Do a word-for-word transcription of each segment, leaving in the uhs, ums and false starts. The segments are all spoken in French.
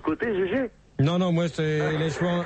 côté, G G? Non, non, moi, c'est les cheveux...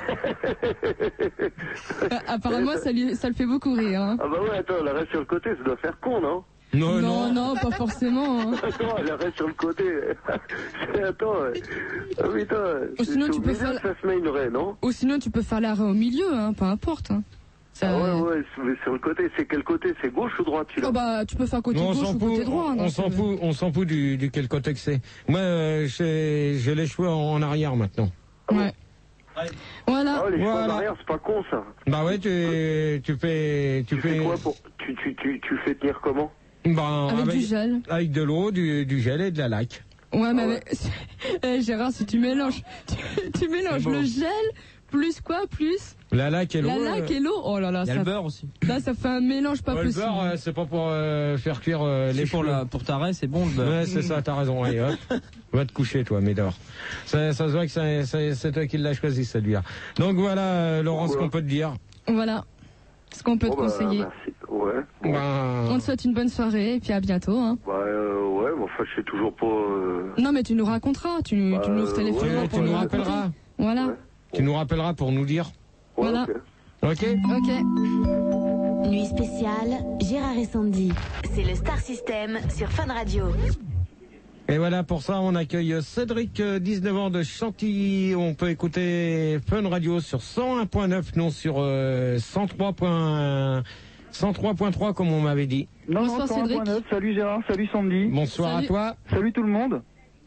euh, apparemment, ça, lui, ça le fait beaucoup rire. Hein. Ah bah ouais, attends, elle reste sur le côté, ça doit faire con, non? Non, non, non, non, pas forcément. Hein. Attends, elle reste sur le côté. Attends, ah, putain, Ou sinon, c'est tu au peux milieu faire... que ça se met une raie, non? Ou sinon, tu peux faire l'arrêt au milieu, hein, peu importe. Hein. Ça... Ah ouais, ouais, mais sur le côté, c'est quel côté? C'est gauche ou droite, celui-là? Oh bah, tu peux faire côté non, gauche ou côté droit. On, non, on s'en fout, on s'en fout du, du quel côté que c'est. Moi, euh, j'ai, j'ai les cheveux en, en arrière maintenant. Ouais. Voilà. Oh, les cheveux voilà. en arrière, c'est pas con, ça. Bah ouais, tu, tu fais... Tu, Tu fais, fais quoi pour... Tu, tu, tu, tu fais tenir comment? bah, Avec, avec du gel. Avec de l'eau, du, du gel et de la laque. Ouais, mais Ah ouais. avec... eh, Gérard, si tu mélanges, tu, tu mélanges bon. le gel, plus quoi, plus La laque et l'eau. la laque et l'eau. Oh là là, Il y a ça... le beurre aussi. Là, ça fait un mélange pas Ouais, le possible. beurre, euh, c'est pas pour euh, faire cuire euh, les C'est cheveux. pour, la, pour ta raie, c'est bon le beurre. Ouais, c'est ça, t'as raison. Allez, hop. Va te coucher, toi, Médor. Ça, ça se voit que ça, ça, c'est toi qui l'as choisi, celui-là. Donc voilà, euh, Laurent, ce qu'on peut te dire. Voilà. Ce qu'on peut Oh, te bah, conseiller. merci. Ouais. Bon. Ben, On te souhaite une bonne soirée et puis à bientôt. Hein. Bah, euh, ouais, mais enfin, je sais toujours pas... Euh... Non, mais tu nous raconteras, tu, Bah, tu nous euh, retéléphoneras ouais, pour tu nous raconter. rappelleras. Voilà. Ouais. Tu nous rappelleras pour nous dire. Ouais, Voilà. ok. Ok. Ok. Nuit spéciale, Gérard et Sandy. C'est le Star System sur Fun Radio. Et voilà, pour ça, on accueille Cédric, dix-neuf ans de Chantilly. On peut écouter Fun Radio sur cent un point neuf, non sur euh, cent trois point trois, comme on m'avait dit. Non, Bonsoir, non, cent un point neuf. Cédric. Salut Gérard, salut Sandy. Bonsoir Salut. à toi. Salut tout le monde.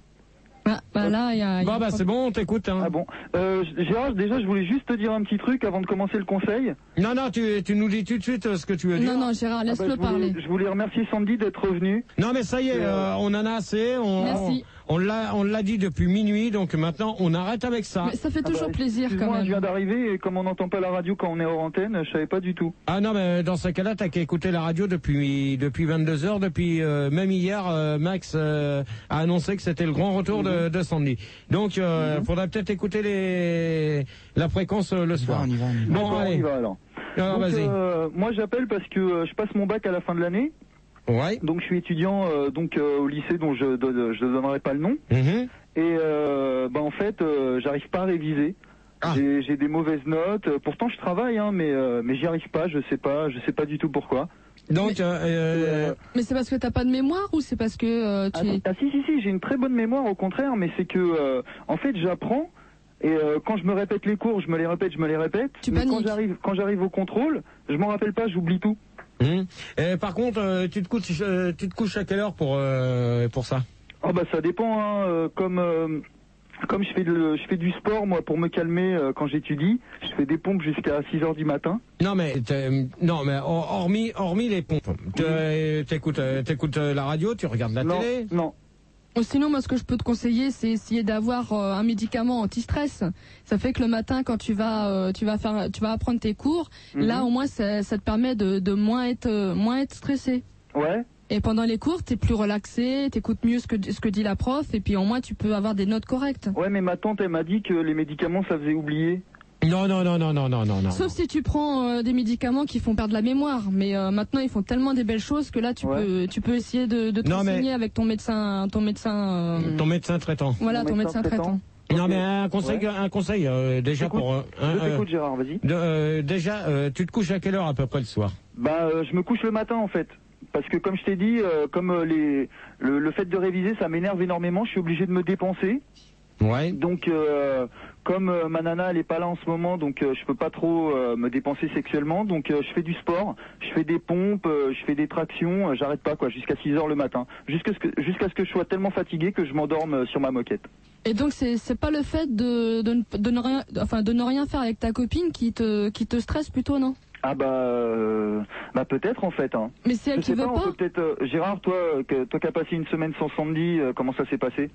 Ah, bah là, il y a... il y a Bon, bah pas- c'est bon, on t'écoute. Hein. Ah bon. Euh, Gérard, déjà, je voulais juste te dire un petit truc avant de commencer le conseil. Non, non, tu, tu nous dis tout de suite euh, ce que tu veux dire. Non, non, Gérard, Ah bah, laisse-le je, voulais, parler. je voulais remercier Sandy d'être revenu. Non, mais ça y est, Euh, euh, on en a assez. On, Merci. On, on l'a, on l'a dit depuis minuit, donc maintenant on arrête avec ça. Mais ça fait Ah toujours bah, plaisir quand excuse-moi, je viens même. d'arriver et comme on n'entend pas la radio quand on est hors antenne, je savais pas du tout. Ah non, mais dans ce cas-là, t'as qu'à écouter la radio depuis depuis vingt-deux heures, depuis euh, même hier, euh, Max euh, a annoncé que c'était le grand retour de, de Sandy. Donc, euh, faudra peut-être écouter les la fréquence euh, le soir. on y va, on y va. Bon, D'accord, on y allez. va alors. Alors, Donc, vas-y. euh, moi j'appelle parce que euh, je passe mon bac à la fin de l'année. Ouais. Donc je suis étudiant euh, donc euh, au lycée dont je ne je donnerai pas le nom. Mhm. Et euh, bah en fait, euh, j'arrive pas à réviser. Ah. J'ai, j'ai des mauvaises notes. Euh, Pourtant, je travaille, hein, mais euh, mais j'y arrive pas. Je sais pas. Je sais pas du tout pourquoi. Donc, euh, euh, Mais c'est parce que t'as pas de mémoire ou c'est parce que euh, Ah, tu es... ah, si si si, j'ai une très bonne mémoire au contraire, mais c'est que euh, en fait, j'apprends. Et euh, quand je me répète les cours, je me les répète, je me les répète. Tu mais quand paniques. j'arrive quand j'arrive au contrôle, je m'en rappelle pas, j'oublie tout. hum. Et par contre, euh, tu te couches, euh, tu te couches à quelle heure pour euh, pour ça? Oh bah ça dépend. Hein, euh, comme euh, comme je fais de, je fais du sport moi pour me calmer euh, quand j'étudie, je fais des pompes jusqu'à six heures du matin. Non mais t'es- non mais hor- hormis hormis les pompes, t'es- t'écoutes euh, t'écoutes euh, la radio, tu regardes la non, télé. non. Ou sinon, moi, ce que je peux te conseiller, c'est essayer d'avoir euh, un médicament anti-stress. Ça fait que le matin, quand tu vas, euh, tu vas faire, tu vas apprendre tes cours, Mhm. là, au moins, ça, ça te permet de, de moins être, euh, moins être stressé. Ouais. Et pendant les cours, t'es plus relaxé, t'écoutes mieux ce que, ce que dit la prof, et puis au moins, tu peux avoir des notes correctes. Ouais, mais ma tante, elle m'a dit que les médicaments, ça faisait oublier. Non non non non non non non non. Sauf si tu prends euh, des médicaments qui font perdre la mémoire. Mais euh, maintenant, ils font tellement des belles choses que là, tu Ouais. peux, tu peux essayer de, de te Non, mais- renseigner avec ton médecin, ton médecin. euh, Ton médecin traitant. Voilà, Mon ton médecin médecin traitant. traitant. Non mais un conseil, Ouais. un conseil euh, déjà Écoute, pour. euh, un- Je euh, t'écoute, Gérard, vas-y. de- euh, déjà, euh, tu te couches à quelle heure à peu près le soir? Bah, euh, je me couche le matin, en fait. Parce que, comme je t'ai dit, euh, comme euh, les, le, le fait de réviser, ça m'énerve énormément. Je suis obligé de me dépenser. Ouais. Donc, euh, comme euh, ma nana, elle est pas là en ce moment, donc euh, je peux pas trop euh, me dépenser sexuellement. Donc, euh, je fais du sport, je fais des pompes, euh, je fais des tractions. euh, J'arrête pas, quoi, jusqu'à six heures le matin. Jusqu'à ce que, jusqu'à ce que je sois tellement fatigué que je m'endorme euh, sur ma moquette. Et donc c'est c'est pas le fait de de, ne- de ne rien enfin de ne rien faire avec ta copine qui te qui te stresse plutôt, non? Ah bah, euh, bah peut-être en fait. Hein. Mais c'est elle Je qui sais veut pas, on pas. peut peut-être. euh, Gérard, toi, euh, que, toi qui as passé une semaine sans Sandy, euh, comment ça s'est passé?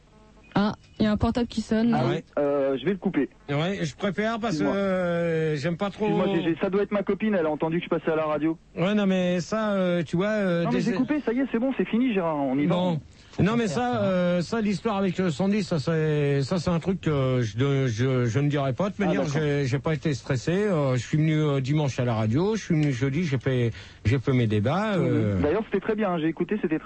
Ah, il y a un portable qui sonne. Ah là. ouais. Euh, je vais le couper. Ouais, je préfère parce que Excuse-moi. euh, j'aime pas trop. Excuse-moi, G G, ça doit être ma copine, elle a entendu que je passais à la radio. Ouais, non mais ça, euh, tu vois. Euh, non mais des- j'ai coupé, ça y est, c'est bon, c'est fini Gérard, on y va. Bon. Non mais ça, euh, ça l'histoire avec euh, Sandy, ça c'est, ça c'est un truc que je, je, je ne dirais pas. De toute Ah, manière, d'accord. j'ai, j'ai pas été stressé. euh, je suis venu euh, dimanche à la radio, je suis venu jeudi, j'ai fait, j'ai fait mes débats. euh, D'ailleurs c'était très bien, hein, j'ai écouté, c'était très bien.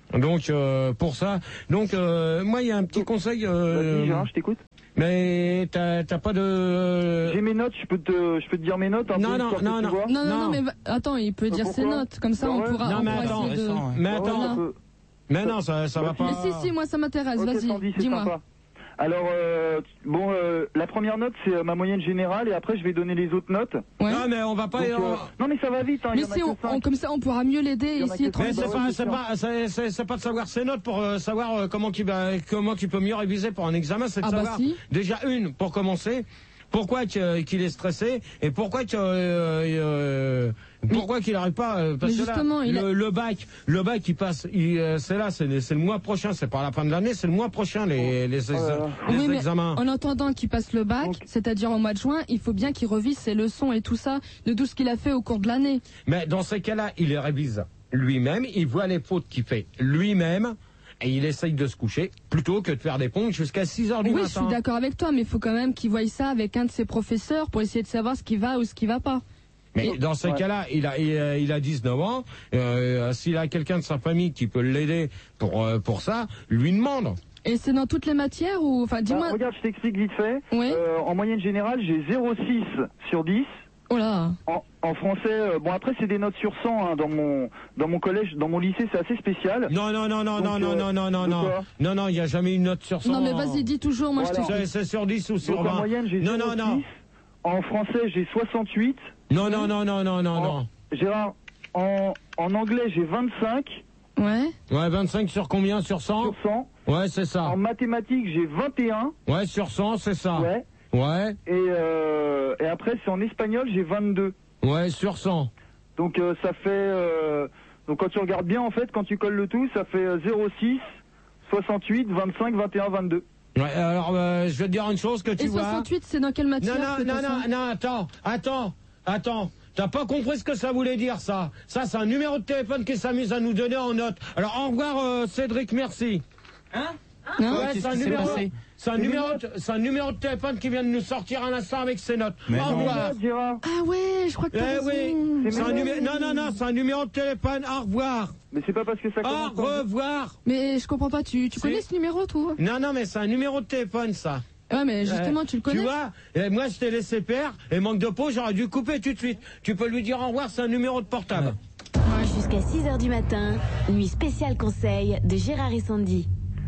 Donc euh, pour ça, donc euh, moi il y a un petit conseil. Euh, Vas-y, Gérard, je t'écoute. Mais t'as t'as pas de. J'ai mes notes, je peux te, je peux te dire mes notes. Un Non, peu, non, histoire que non, tu non. vois. Non, non, non, Non. mais va- attends, il peut dire ses pourquoi notes, comme ça Bah on ouais. pourra. Non, on mais pourra attends, essayer de- Mais Ah ouais, attends, un peu. mais non, ça ça va Bah, pas. Mais si, si, moi ça m'intéresse, Ok, vas-y, Sandy, c'est dis-moi. sympa. Alors, euh, bon, euh, la première note, c'est euh, ma moyenne générale, et après, je vais donner les autres notes. Ouais. Non, mais on va pas. Donc, on- euh, non, mais ça va vite, hein, il Mais y en a si, que on, cinq. on- comme ça on pourra mieux l'aider Il y et en a essayer de que Mais trouver. cinq. c'est Bah ouais, pas, c'est c'est sûr. pas, c'est- c'est c'est pas de savoir ses notes pour euh, savoir euh, comment tu vas, comment tu peux mieux réviser pour un examen, c'est de Ah bah savoir si. déjà une pour commencer. Pourquoi que- qu'il est stressé et pourquoi que, euh, euh, pourquoi qu'il n'arrive pas euh, parce Mais que là, justement, il le, a- le bac, le bac il passe, il, euh, c'est là, c'est le, c'est le mois prochain, c'est pas à la fin de l'année, c'est le mois prochain les les, ex- Oh là là. les Oui, mais examens. en attendant qu'il passe le bac, Donc- c'est-à-dire au mois de juin, il faut bien qu'il revise ses leçons et tout ça, de tout ce qu'il a fait au cours de l'année. Mais dans ces cas-là, il les révise lui-même, il voit les fautes qu'il fait lui-même. Et il essaye de se coucher plutôt que de faire des pompes jusqu'à six heures du Oui, matin. je suis d'accord avec toi, mais il faut quand même qu'il voie ça avec un de ses professeurs pour essayer de savoir ce qui va ou ce qui va pas. Mais dans ce Ouais. cas-là, il a, il a, il a dix-neuf ans. Euh, S'il a quelqu'un de sa famille qui peut l'aider pour, euh, pour ça, lui demande. Et c'est dans toutes les matières ou, enfin, Bah, dis-moi. regarde, je t'explique vite fait. Oui. Euh, en moyenne générale, j'ai zéro virgule six sur dix. Oh là. En, en français, euh, bon après c'est des notes sur cent hein, dans mon dans mon collège, dans mon lycée, c'est assez spécial. Non, non, non, non, Donc, non, non, euh, non, non, non, de non, quoi non, non, il n'y a jamais une note sur cent. Non mais vas-y, dis toujours, moi je Voilà. te C'est c'est sur dix ou sur Donc vingt. en moyenne, j'ai non, zéro non, virgule non, six. En français, j'ai soixante-huit. non, non, non, non, non, non, En- non. Gérard, en, en anglais, j'ai vingt-cinq Ouais. Ouais, vingt-cinq sur combien? Sur cent? sur cent. Ouais, c'est ça. En mathématiques, j'ai vingt et un. Ouais, sur cent, c'est ça. Ouais. Ouais, Et, euh, et après, c'est en espagnol, j'ai vingt-deux. ouais, sur cent. Donc euh, ça fait... euh, donc quand tu regardes bien, en fait, quand tu colles le tout, ça fait euh, zéro virgule six, soixante-huit, vingt-cinq, vingt et un, vingt-deux. Ouais, alors, euh, je vais te dire une chose que tu Et vois. soixante-huit, c'est dans quelle matière Non, non, que non, t'as non, ça non, attends, attends, attends. T'as pas compris ce que ça voulait dire, ça. Ça, c'est un numéro de téléphone qui s'amuse à nous donner en note. Alors, au revoir, euh, Cédric, merci. Non Ouais, c'est un, numéro, c'est un, C'est numéro, des de- c'est un numéro de téléphone qui vient de nous sortir à l'instant avec ses notes. Mais Au non. revoir. Gérard. Ah ouais, je crois que Eh t'as raison. oui, C'est c'est un mes numéro, notes. non, non, non, c'est un numéro de téléphone. Au revoir. Mais c'est pas parce que ça Au commence par... revoir. Mais je comprends pas, tu, tu Si. connais ce numéro, toi? Non, non, mais c'est un numéro de téléphone, ça. Ouais, mais justement, Euh, tu le connais. Tu vois, eh, moi je t'ai laissé faire, et manque de peau, j'aurais dû couper tout de suite. Tu peux lui dire au revoir, c'est un numéro de portable. Jusqu'à six heures du matin, nuit spéciale conseil de Gérard et Sandy.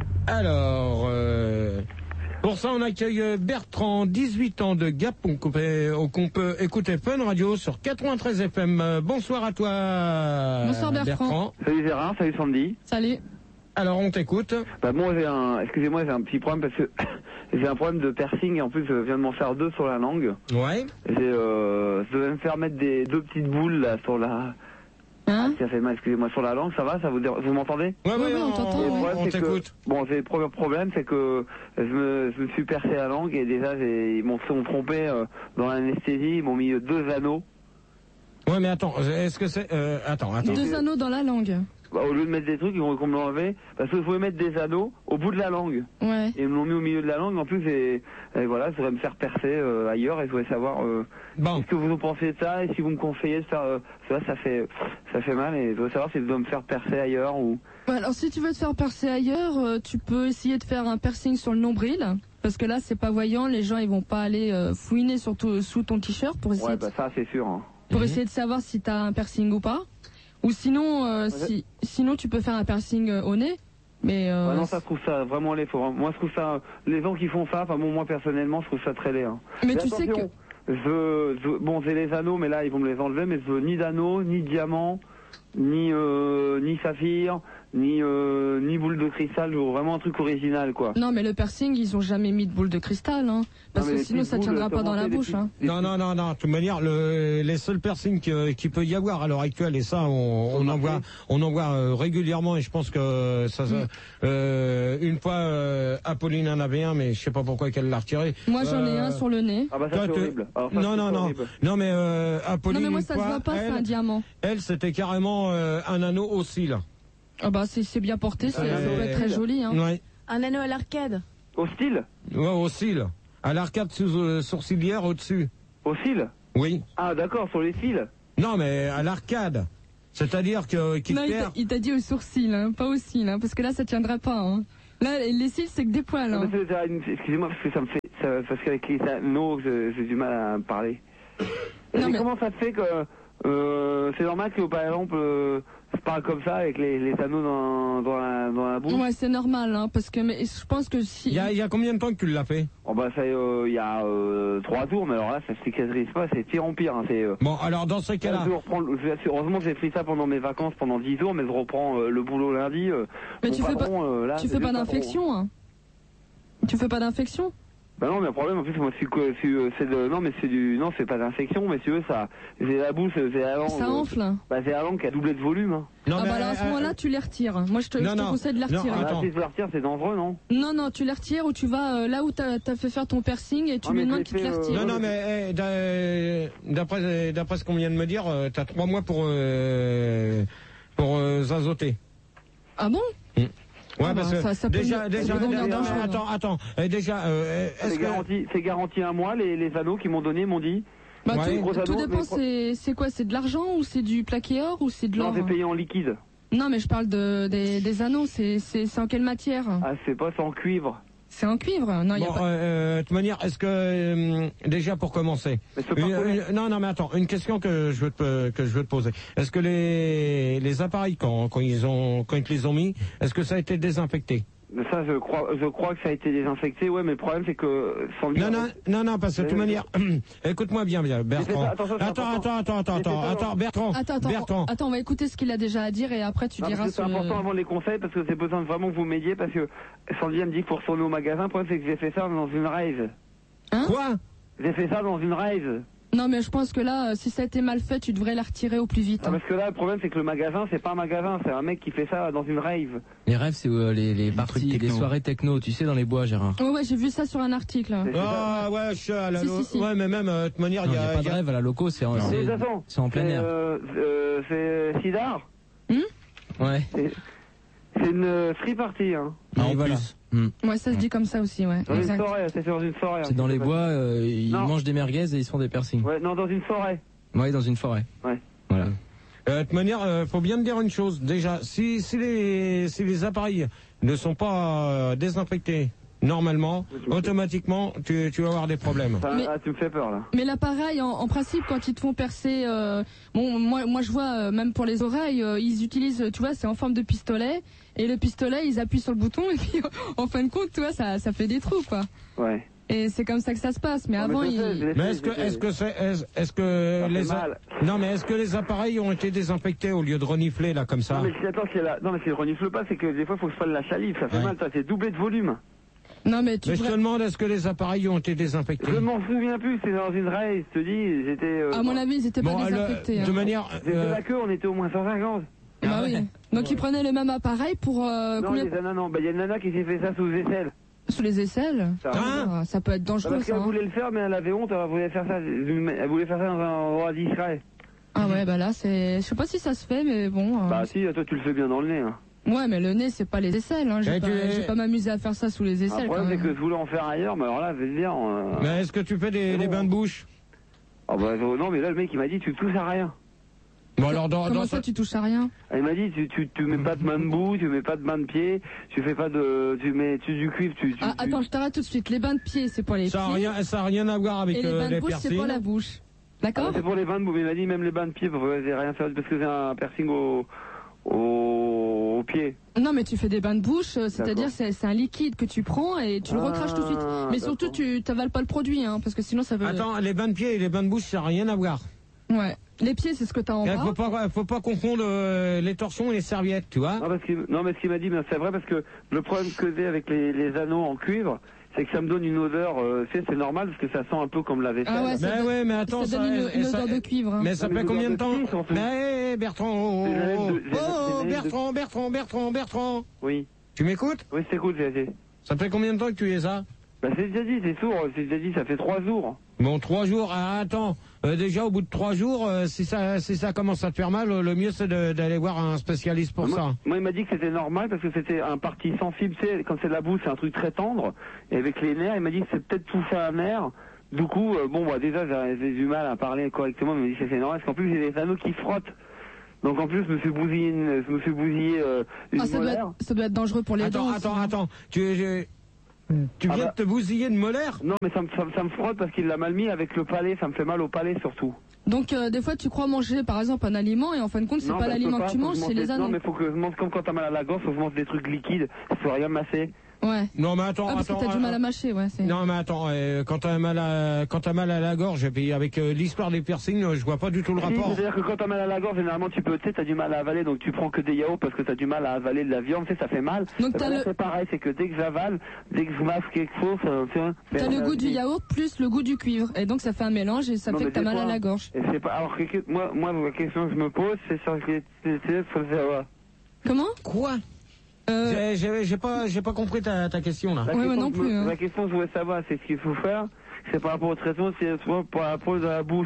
Alors, euh, pour ça, on accueille euh, Bertrand, dix-huit ans de Gap, on peut, qu'on peut écouter Fun Radio sur quatre-vingt-treize F M. Euh, bonsoir à toi. Bonsoir, Bertrand. Salut Gérard, salut Sandy. Salut. Alors, on t'écoute. Bah moi j'ai un, excusez-moi, j'ai un petit problème parce que j'ai un problème de piercing et en plus je viens de m'en faire deux sur la langue. Ouais. J'ai, euh, je devais me faire mettre des deux petites boules là sur la, Hein? ça fait mal, excusez-moi, sur la langue, ça va, ça vous, dé- vous m'entendez? Ouais, Ouais, ouais, ouais, on t'entend, Et le ouais. problème, on c'est que- t'écoute. Bon, j'ai le premier problème, c'est que je me, je me suis percé la langue et déjà j'ai, ils m'ont se sont trompés euh, dans l'anesthésie, ils m'ont mis deux anneaux. Ouais, mais attends, est-ce que c'est... Euh, attends, attends. Deux anneaux dans la langue. Bah, au lieu de mettre des trucs, ils vont qu'on me l'enlever parce que je voulais mettre des anneaux au bout de la langue. Ouais. Et ils me l'ont mis au milieu de la langue. En plus, et, et voilà, je voudrais me faire percer euh, ailleurs et je voulais savoir euh, Bon. ce que vous en pensez de ça et si vous me conseillez de faire euh, ça, ça fait ça fait mal et je voudrais savoir si je dois me faire percer ailleurs ou. Bah, alors, si tu veux te faire percer ailleurs, euh, tu peux essayer de faire un piercing sur le nombril. Parce que là, c'est pas voyant, les gens ils vont pas aller euh, fouiner sur tout- sous ton t-shirt pour essayer, Ouais, de, bah ça c'est sûr. Hein. pour Mhm. essayer de savoir si t'as un piercing ou pas. Ou sinon, euh, si, sinon tu peux faire un piercing euh, au nez. Mais euh, Ouais, non, ça je trouve ça vraiment laid. Faut vraiment- Moi, je trouve ça les gens qui font ça. Enfin bon, moi personnellement, je trouve ça très laid. Hein. mais Et tu sais que attention, je, je- bon, j'ai les anneaux, mais là ils vont me les enlever. Mais je veux ni d'anneaux, ni diamants, ni euh, ni saphir, ni euh, ni boule de cristal. Je veux vraiment un truc original, quoi. non, mais le piercing, ils ont jamais mis de boule de cristal, hein, parce Non, mais que les sinon petites ça boules, tiendra pas dans la les bouche. petites- Hein. les Non, non, non, non. De toute manière, le, les seuls piercings qu'il qui peut y avoir à l'heure actuelle, et ça, on, on en voit, on en voit euh, régulièrement, et je pense que ça, ça euh, une fois, euh, Apolline en avait un, mais je sais pas pourquoi qu'elle l'a retiré. Moi, j'en ai Euh, un sur le nez. Ah bah ça toi, c'est te- horrible. Alors, ça, non, c'est non, non, horrible. non, mais euh, Non, Apolline, mais moi une ça se fois, voit pas, c'est un elle, diamant. elle, c'était carrément euh, un anneau au cil. Ah bah c'est c'est bien porté, c'est- Ouais. ça peut être très joli. Hein. Ouais, Un anneau à l'arcade. Au style, ouais, au cil. À l'arcade sous, euh, sourcilière au-dessus. au cil. Oui. Ah d'accord, sur les fils. Non, mais à l'arcade. C'est-à-dire que qu'il Non, il t'a- perd. il t'a dit au sourcil, hein, pas au cil, hein, parce que là, ça tiendra pas. Hein. Là, les cils, c'est que des poils. Non, Hein. mais c'est- c'est- Excusez-moi, parce que ça me fait... Ça, parce qu'avec les anneaux, j'ai j'ai du mal à me parler. Non, mais, mais- comment ça se fait que... Euh, c'est normal que, par exemple, euh, je parle comme ça avec les, les anneaux dans, dans, la, dans la bouche. Ouais, c'est normal, hein, parce que mais je pense que si. Il y a, il y a combien de temps que tu l'as fait? Oh bah ça, euh, il y a euh, trois jours, mais alors là, ça cicatrise pas, c'est pire en pire. Hein, c'est... Euh, Bon, alors dans ce cas-là. je reprends, je- heureusement que j'ai pris ça pendant mes vacances pendant dix jours, mais je reprends euh, le boulot lundi. Euh, Mais mon tu fais pas, patron, euh, là, tu c'est fais pas le patron. d'infection, hein. Tu fais pas d'infection? Bah non, mais le problème, en plus, moi, c'est que c'est, euh, c'est de, non, mais c'est du, non, c'est pas d'infection, mais si tu veux, ça, c'est la bouche, c'est la langue. Ça euh, enfle. Bah c'est la langue qui a doublé de volume. Hein. Non, Ah mais, bah alors à ce euh, moment-là, tu les retires. Moi, je te, non, je te non. conseille de les Non, retirer. attends. Là, si je le retire, c'est dangereux, non? Non, non, tu les retires ou tu vas euh, là où t'as as fait faire ton piercing et tu Ah, lui mais demandes je qu'il te l'ai les fait, euh, retire. Non, non, mais eh, d'a- d'après d'après ce qu'on vient de me dire, euh, t'as trois mois pour euh, pour euh, zazoter. Ah bon? Ouais, Ah parce bah, que ça- ça peut déjà, nous- déjà, ça peut devenir déjà- dangereux. attends, attends, euh, déjà, euh, est-ce C'est que garanti, c'est garanti un mois, les, les anneaux qu'ils m'ont donné m'ont dit. Bah, Ouais. tout, Gros tout anneaux, dépend, mais- c'est c'est quoi? C'est de l'argent ou c'est du plaqué or ou c'est de Non, l'or? c'est payé en liquide. Non, mais je parle de, des, des anneaux, c'est c'est- c'est en quelle matière? Ah, c'est pas sans cuivre. C'est en cuivre? Non, il y a bon, pas... euh, de toute manière, est-ce que euh, déjà pour commencer, Mais c'est pas une- connaître. une- non, non, mais attends, une question que je veux te que je veux te poser. Est-ce que les les appareils quand quand ils ont quand ils te les ont mis, est-ce que ça a été désinfecté? Mais ça, je crois, je crois que ça a été désinfecté, ouais, mais le problème, c'est que, sans le Non, dire- non, non, non, parce que de toute Euh, manière, écoute-moi bien, bien, Bertrand. Attends, attention, c'est Attends, important. attends, attends, attends, J'ai fait attends, ça dans- attends, Bertrand, Attends, attends, Bertrand. attends, on va écouter ce qu'il a déjà à dire et après tu Non, diras parce que c'est ce... important avant les conseils, parce que c'est besoin de vraiment que vous m'aidiez, parce que Sandy, elle me dit qu'il faut retourner au magasin, le problème, c'est que j'ai fait ça dans une rave. Hein? Quoi? J'ai fait ça dans une rave. Non, mais je pense que là, euh, si ça a été mal fait, tu devrais la retirer au plus vite. Ah, hein. parce que là, le problème, c'est que le magasin, c'est pas un magasin, c'est un mec qui fait ça dans une rave. Les rêves, c'est euh, les, les parties, trucs les techno. soirées techno, tu sais, dans les bois, Gérard. Ouais, ouais, j'ai vu ça sur un article. C'est Ah ouais, je, à la Si, lo- si, si. ouais, mais même euh, de toute manière, Non, il il y n'y a, a pas il y de a- rêve à la loco, c'est en, Mais c'est- de toute façon, c'est en plein c'est, air. euh, euh, c'est Sidar. Ouais. C'est c'est une euh, free party, hein. Ah, en voilà. plus. Hmm. Ouais, ça se dit comme ça aussi, ouais. Dans une Exact. forêt, c'est sur une forêt. C'est hein, dans qui les se bois, euh, ils Non. mangent des merguez et ils se font des piercings. passe. Ouais, non, dans une forêt. Ouais, dans une forêt. Ouais. Voilà. Euh, de toute manière, euh, faut bien me dire une chose. Déjà, si, si, les, si les appareils ne sont pas euh, désinfectés normalement, automatiquement, tu, tu vas avoir des problèmes. Ça, Mais- ah, tu me fais peur, là. Mais l'appareil, en, en principe, quand ils te font percer, euh, bon, moi, moi je vois, euh, même pour les oreilles, euh, ils utilisent, tu vois, c'est en forme de pistolet, et le pistolet, ils appuient sur le bouton, et puis en fin de compte, tu vois, ça, ça fait des trous, quoi. Ouais. Et c'est comme ça que ça se passe. Mais Non, avant, je sais, je ils... l'ai Mais fait, est-ce que, je l'ai est-ce fait. que c'est, est-ce, est-ce que Ça fait les, a- mal. non mais est-ce que les appareils ont été désinfectés au lieu de renifler là comme ça? Non, mais si, attends, si elle a- non, mais si elle renifle pas, c'est que des fois, il faut que je fasse la salive, ça fait Ouais. mal, ça, c'est doublé de volume. Non, mais tu Mais je te devrais- demande, est-ce que les appareils ont été désinfectés? Je m'en souviens plus, c'est dans une race, je te dis, j'étais... euh, à mon avis, ils étaient Bon, pas le- désinfectés. de hein. manière, J'étais euh, la queue, on était au moins cent cinquante. Bah Ah oui. ouais. Donc ils prenaient le même appareil pour euh, Non, combien les nanas, non, bah, il y a une nana qui s'est fait ça sous les aisselles. sous les aisselles. Ça. Hein Ah, ça peut être Bah, dangereux, parce ça. qu'elle hein. voulait le faire, mais elle avait honte, elle voulait faire ça, elle voulait faire ça dans un endroit discret. Ah ouais, bah là, c'est, je sais pas si ça se fait, mais bon. euh, Bah si, toi tu le fais bien dans le nez. Hein. Ouais, mais le nez, c'est pas les aisselles. Hein. J'ai Et pas, tu- j'ai pas m'amuser à faire ça sous les Le aisselles. Quand problème c'est même. que je voulais en faire ailleurs, mais alors là, je vais te dire... euh, mais est-ce que tu fais des, C'est des bon. bains de bouche? Ah bah euh, non, mais là le mec il m'a dit tu touches à rien. Bon alors dans, Comment dans ça, ce- tu touches à rien? Il m'a dit tu, tu, tu mets pas de main de boue, tu mets pas de main de pied, tu fais pas de... Tu mets tu, du cuivre, tu... tu Ah, tu- attends, je t'arrête tout de suite. Les bains de pied, c'est pour les ça a pieds. rien, ça a rien à voir avec Et les euh, bains de les bouche, c'est piercings. pour la bouche. Ah, D'accord? c'est pour les bains de boue, mais il m'a dit même les bains de pied, bah, ouais, j'ai rien fait parce que j'ai un piercing au... au... au pied. Non, mais tu fais des bains de bouche, euh, c'est-à-dire D'accord. c'est c'est un liquide que tu prends et tu le Ah, recraches tout de suite. Mais surtout, d'accord. tu t'avales pas le produit, hein, parce que sinon ça veut. Attends, les bains de pied et les bains de bouche, ça n'a rien à voir. Ouais. Les pieds, c'est ce que t'as en Il bas. faut pas, faut pas confondre euh, les torchons et les serviettes, tu vois. Non, parce qu'il- non mais ce qu'il m'a dit, mais c'est vrai parce que le problème que j'ai avec les, les anneaux en cuivre, c'est que ça me donne une odeur, euh, c'est c'est normal parce que ça sent un peu comme la vaisselle. Ah ouais, ça Mais donne- ouais, mais attends, ça ça, donne une, et une ça- odeur de cuivre. hein. Mais ça Non, mais fait des combien de odeurs de temps? pisse, en fait. Mais hey, Bertrand, oh, Des années oh, de- des- oh, des années de- Bertrand, Bertrand, Bertrand, Bertrand. Oui, Tu m'écoutes? oui c'est cool, c'est... c'est- Ça fait combien de temps que tu es ça? Bah c'est déjà dit, c'est sourd, c'est déjà dit, ça fait trois jours. Bon, trois jours. Ah, attends, euh, déjà au bout de trois jours, euh, si ça, si ça commence à te faire mal, euh, le mieux c'est de- d'aller voir un spécialiste pour moi, ça. moi, il m'a dit que c'était normal parce que c'était un parti sensible, tu sais, quand c'est de la bouche, c'est un truc très tendre. Et avec les nerfs, il m'a dit que c'est peut-être touché à un nerf. Du coup, euh, bon, bah déjà, j'ai j'ai du mal à parler correctement, mais il m'a dit que c'est normal parce qu'en plus, j'ai des anneaux qui frottent. Donc en plus, je me suis bousillé une, je me suis bousillé euh, une Ah, ça doit, molaire. être, ça doit être dangereux pour les Attends, dents. attends, aussi. attends. Tu, je- tu Ah viens bah. de te bousiller une molaire? Non, mais ça me, ça, me- ça me frotte parce qu'il l'a mal mis avec le palais. Ça me fait mal au palais surtout. Donc euh, des fois tu crois manger par exemple un aliment et en fin de compte c'est Non, pas bah, je l'aliment peux que pas, tu faut manges, je c'est mange les des- anneaux. Non, mais faut que je mange comme quand t'as mal à la gorge, faut que je mange des trucs liquides. Faut rien masser. Ouais. Non, mais attends, Ah, parce attends. que t'as du mal euh, à mâcher, ouais. c'est- Non, mais attends, euh, quand t'as mal à, quand t'as mal à la gorge, et puis avec euh, l'histoire des piercings, euh, je vois pas du tout le Si, rapport. c'est-à-dire que quand t'as mal à la gorge, généralement tu peux, tu sais, t'as du mal à avaler, donc tu prends que des yaourts parce que t'as du mal à avaler de la viande, tu sais, ça fait mal. Donc Eh ben t'as là, le- c'est pareil, c'est que dès que j'avale, dès que je masque quelque chose, ça fait un- T'as fait le un- goût du yaourt plus le goût du cuivre. Et donc ça fait un mélange et ça Non, fait mais que t'as des mal à fois- la gorge. Et c'est pas, alors que, que- moi, moi, la question que je me pose, c'est sur les, c'est, c'est, faut savoir. Comment Quoi? euh, J'ai- J'ai j'ai pas, j'ai pas compris ta, ta question là. La Ouais, question ouais, non que je me- plus, hein. La question que je voulais savoir, c'est ce qu'il faut faire, c'est par rapport au traitement, c'est souvent par rapport à la bouche.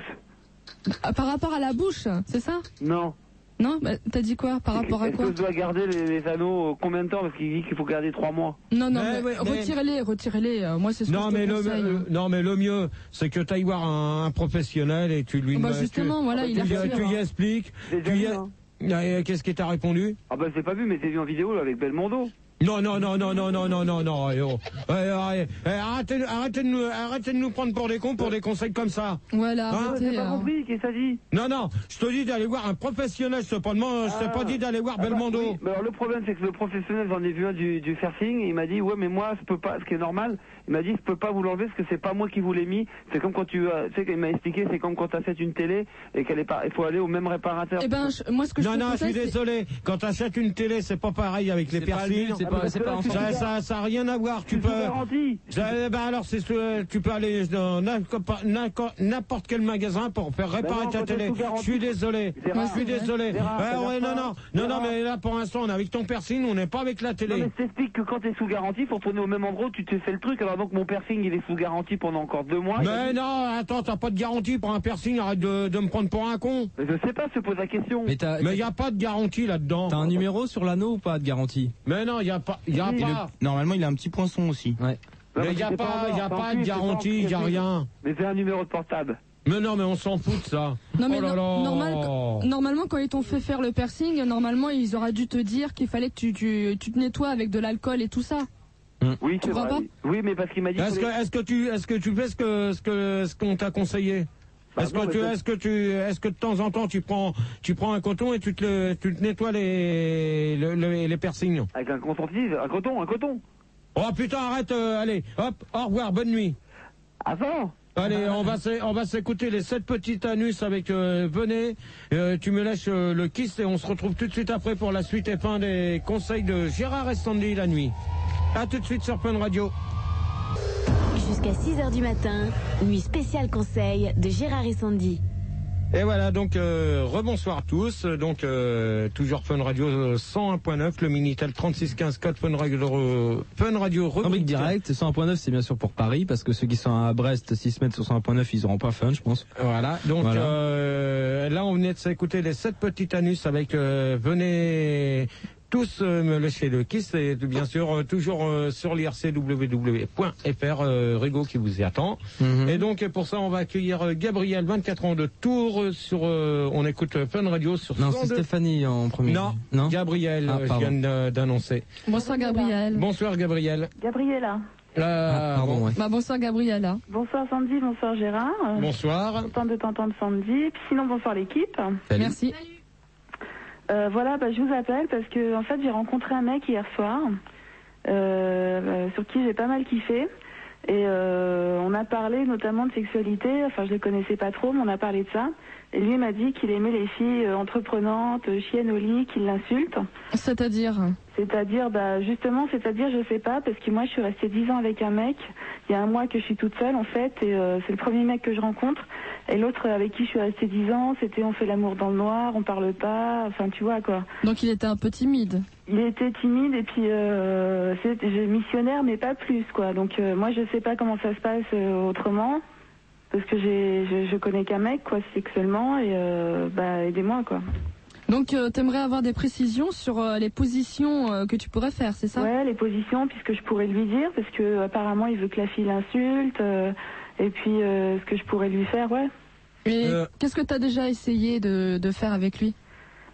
ah, par rapport à la bouche, c'est ça? Non. Non, bah, t'as dit quoi? Par rapport à Est-ce quoi? que je dois garder les, les anneaux euh, combien de temps? Parce qu'il dit qu'il faut garder trois mois. Non, non, Mais, mais, ouais, mais- retirez-les, retirez-les. euh, moi, c'est ce Non que je mais, te le, conseille. euh, non mais le mieux c'est que tu ailles voir un, un professionnel et tu lui Bah, tu- justement, voilà, tu, il a tu, retiré, tu y hein. expliques. J'ai Tu déjà y vu, a- hein. Euh, Qu'est-ce qu'il t'a répondu? Ah bah je l'ai pas vu, mais j'ai vu en vidéo là, avec Belmondo. Non, non, non, non, non, non, non, non, non, eh oh. Eh, arrête- eh, arrêtez, arrêtez, de nous, arrêtez de nous prendre pour des cons pour des conseils comme ça. Voilà, Hein arrêtez. J'ai pas euh. compris, qu'est-ce que ça dit? Non, non, je te dis d'aller voir un professionnel, je t'ai pas, demandé- je t'ai pas dit d'aller voir Ah bah, Belmondo. oui, mais alors le problème c'est que le professionnel, j'en ai vu un du, du forcing, et il m'a dit ouais mais moi je peux pas, ce qui est normal, il m'a dit je peux pas vous l'enlever parce que c'est pas moi qui vous l'ai mis, c'est comme quand tu, euh, tu sais qu'il m'a expliqué, c'est comme quand tu achètes une télé et qu'elle est pas, il faut aller au même réparateur. Eh ben, je- moi, ce que je Non, te non, je suis conseille, c'est- désolé. Quand tu achètes une télé, c'est pas pareil avec les C'est pas le piercings. but, c'est Ah, pas, mais c'est parce pas que là, enfant. Ça, ça, ça a rien à voir. Tu Tu peux. peux garantie. Ça- ben alors, c'est ce- tu peux aller dans n'importe n'importe quel magasin pour faire réparer non, ta quand t'es télé. sous Je garantie. suis désolé. C'est rare. Je suis désolé. C'est rare, Ouais, ça ouais, vient non, pas. non, C'est non, non, rare. mais là, pour l'instant, on est avec ton piercing, on n'est pas avec la Non télé. mais je t'explique que quand t'es sous garantie, faut retourner au même endroit où tu te fais le truc, alors donc mon piercing il est sous garantie pendant encore deux mois. il a Mais dit- non, attends, t'as pas de garantie pour un piercing, arrête de, de me prendre pour un con. Mais je sais pas, je pose la question. Mais t'as Mais il n'y a pas de garantie là-dedans. t'as un numéro sur l'anneau ou pas de garantie? Mais non, il n'y a pas. Y a Oui, pas. Normalement, il a un petit poinçon aussi. Ouais. Non, Mais mais il n'y a c'est pas, y a un pas ordre, de c'est garantie, il n'y a c'est- rien. Mais c'est un numéro de portable. Mais non, mais on s'en fout de ça. Non, mais oh là no- là. normal- normalement, quand ils t'ont fait faire le piercing, normalement, ils auraient dû te dire qu'il fallait que tu, tu, tu te nettoies avec de l'alcool et tout ça. Oui, c'est crois vrai. pas oui. Oui, mais parce qu'il m'a dit. Est-ce que, est-ce que tu, est-ce que tu fais ce que, ce que, ce qu'on t'a conseillé? Bah Est-ce non, que mais tu, c'est- est-ce que tu, est-ce que de temps en temps tu prends, tu prends un coton et tu te, le, tu te nettoies les, le- le- les piercings? Avec un coton-tige, un coton, un coton. Oh putain, arrête, euh, allez, hop, au revoir, bonne nuit. Avant. Allez, on va s'é- on va s'écouter les sept petits anus avec euh, venez. Euh, tu me lâches euh, le kiss et on se retrouve tout de suite après pour la suite et fin des conseils de Gérard et Sandy la nuit. À tout de suite sur Fun Radio. Jusqu'à six heures du matin, nuit spéciale conseil de Gérard et Sandy. Et voilà, donc euh, rebonsoir tous. Donc euh, toujours Fun Radio euh, cent un point neuf, le Minitel trente-six quinze code Fun Radio, euh, Fun Radio Rubrique rubrique direct, cent un point neuf c'est bien sûr pour Paris, parce que ceux qui sont à Brest, s'ils se mettent sur cent un point neuf, ils auront pas fun, je pense. Voilà, donc Voilà. euh, là on venait de s'écouter les sept petits anus avec euh, venez tous euh, me lâcher le kiss et bien sûr euh, toujours euh, sur l'I R C W W point F R euh, Rigo qui vous y attend. Mhm. Et donc pour ça on va accueillir euh, Gabriel, vingt-quatre ans de Tours euh, sur euh, on écoute euh, Fun Radio sur Non, c'est cent deux. Stéphanie en premier. Non, Non Gabriel, Ah, euh, je pardon. viens de- d'annoncer. Bonsoir, Gabriel. Bonsoir Gabriel. Gabriella. Euh, Ah, pardon, ouais. Bah, bonsoir, Gabriella. Bonsoir Sandy, bonsoir Gérard. Euh, Bonsoir. Content de t'entendre Sandy. Puis sinon bonsoir l'équipe. Salut. Merci. Euh, voilà, bah, je vous appelle parce que en fait j'ai rencontré un mec hier soir euh, euh, sur qui j'ai pas mal kiffé. Et euh, on a parlé notamment de sexualité, enfin je le connaissais pas trop, mais on a parlé de ça. Et lui m'a dit qu'il aimait les filles euh, entreprenantes, euh, chiennes au lit, qu'il l'insulte. C'est-à-dire C'est-à-dire, bah justement, c'est-à-dire, je sais pas, parce que moi je suis restée dix ans avec un mec. Il y a un mois que je suis toute seule en fait, et euh, c'est le premier mec que je rencontre. Et l'autre avec qui je suis restée dix ans, c'était on fait l'amour dans le noir, on parle pas, enfin tu vois quoi. Donc il était un peu timide. Il était timide et puis euh, c'est j'ai missionnaire mais pas plus quoi. Donc euh, moi je sais pas comment ça se passe euh, autrement parce que j'ai je, je connais qu'un mec quoi sexuellement et euh, bah aidez-moi quoi. Donc euh, t'aimerais avoir des précisions sur euh, les positions euh, que tu pourrais faire, c'est ça? Ouais, les positions puisque je pourrais lui dire parce que apparemment il veut que la fille l'insulte euh, et puis euh, ce que je pourrais lui faire ouais. Et Euh. qu'est-ce que t'as déjà essayé de, de faire avec lui?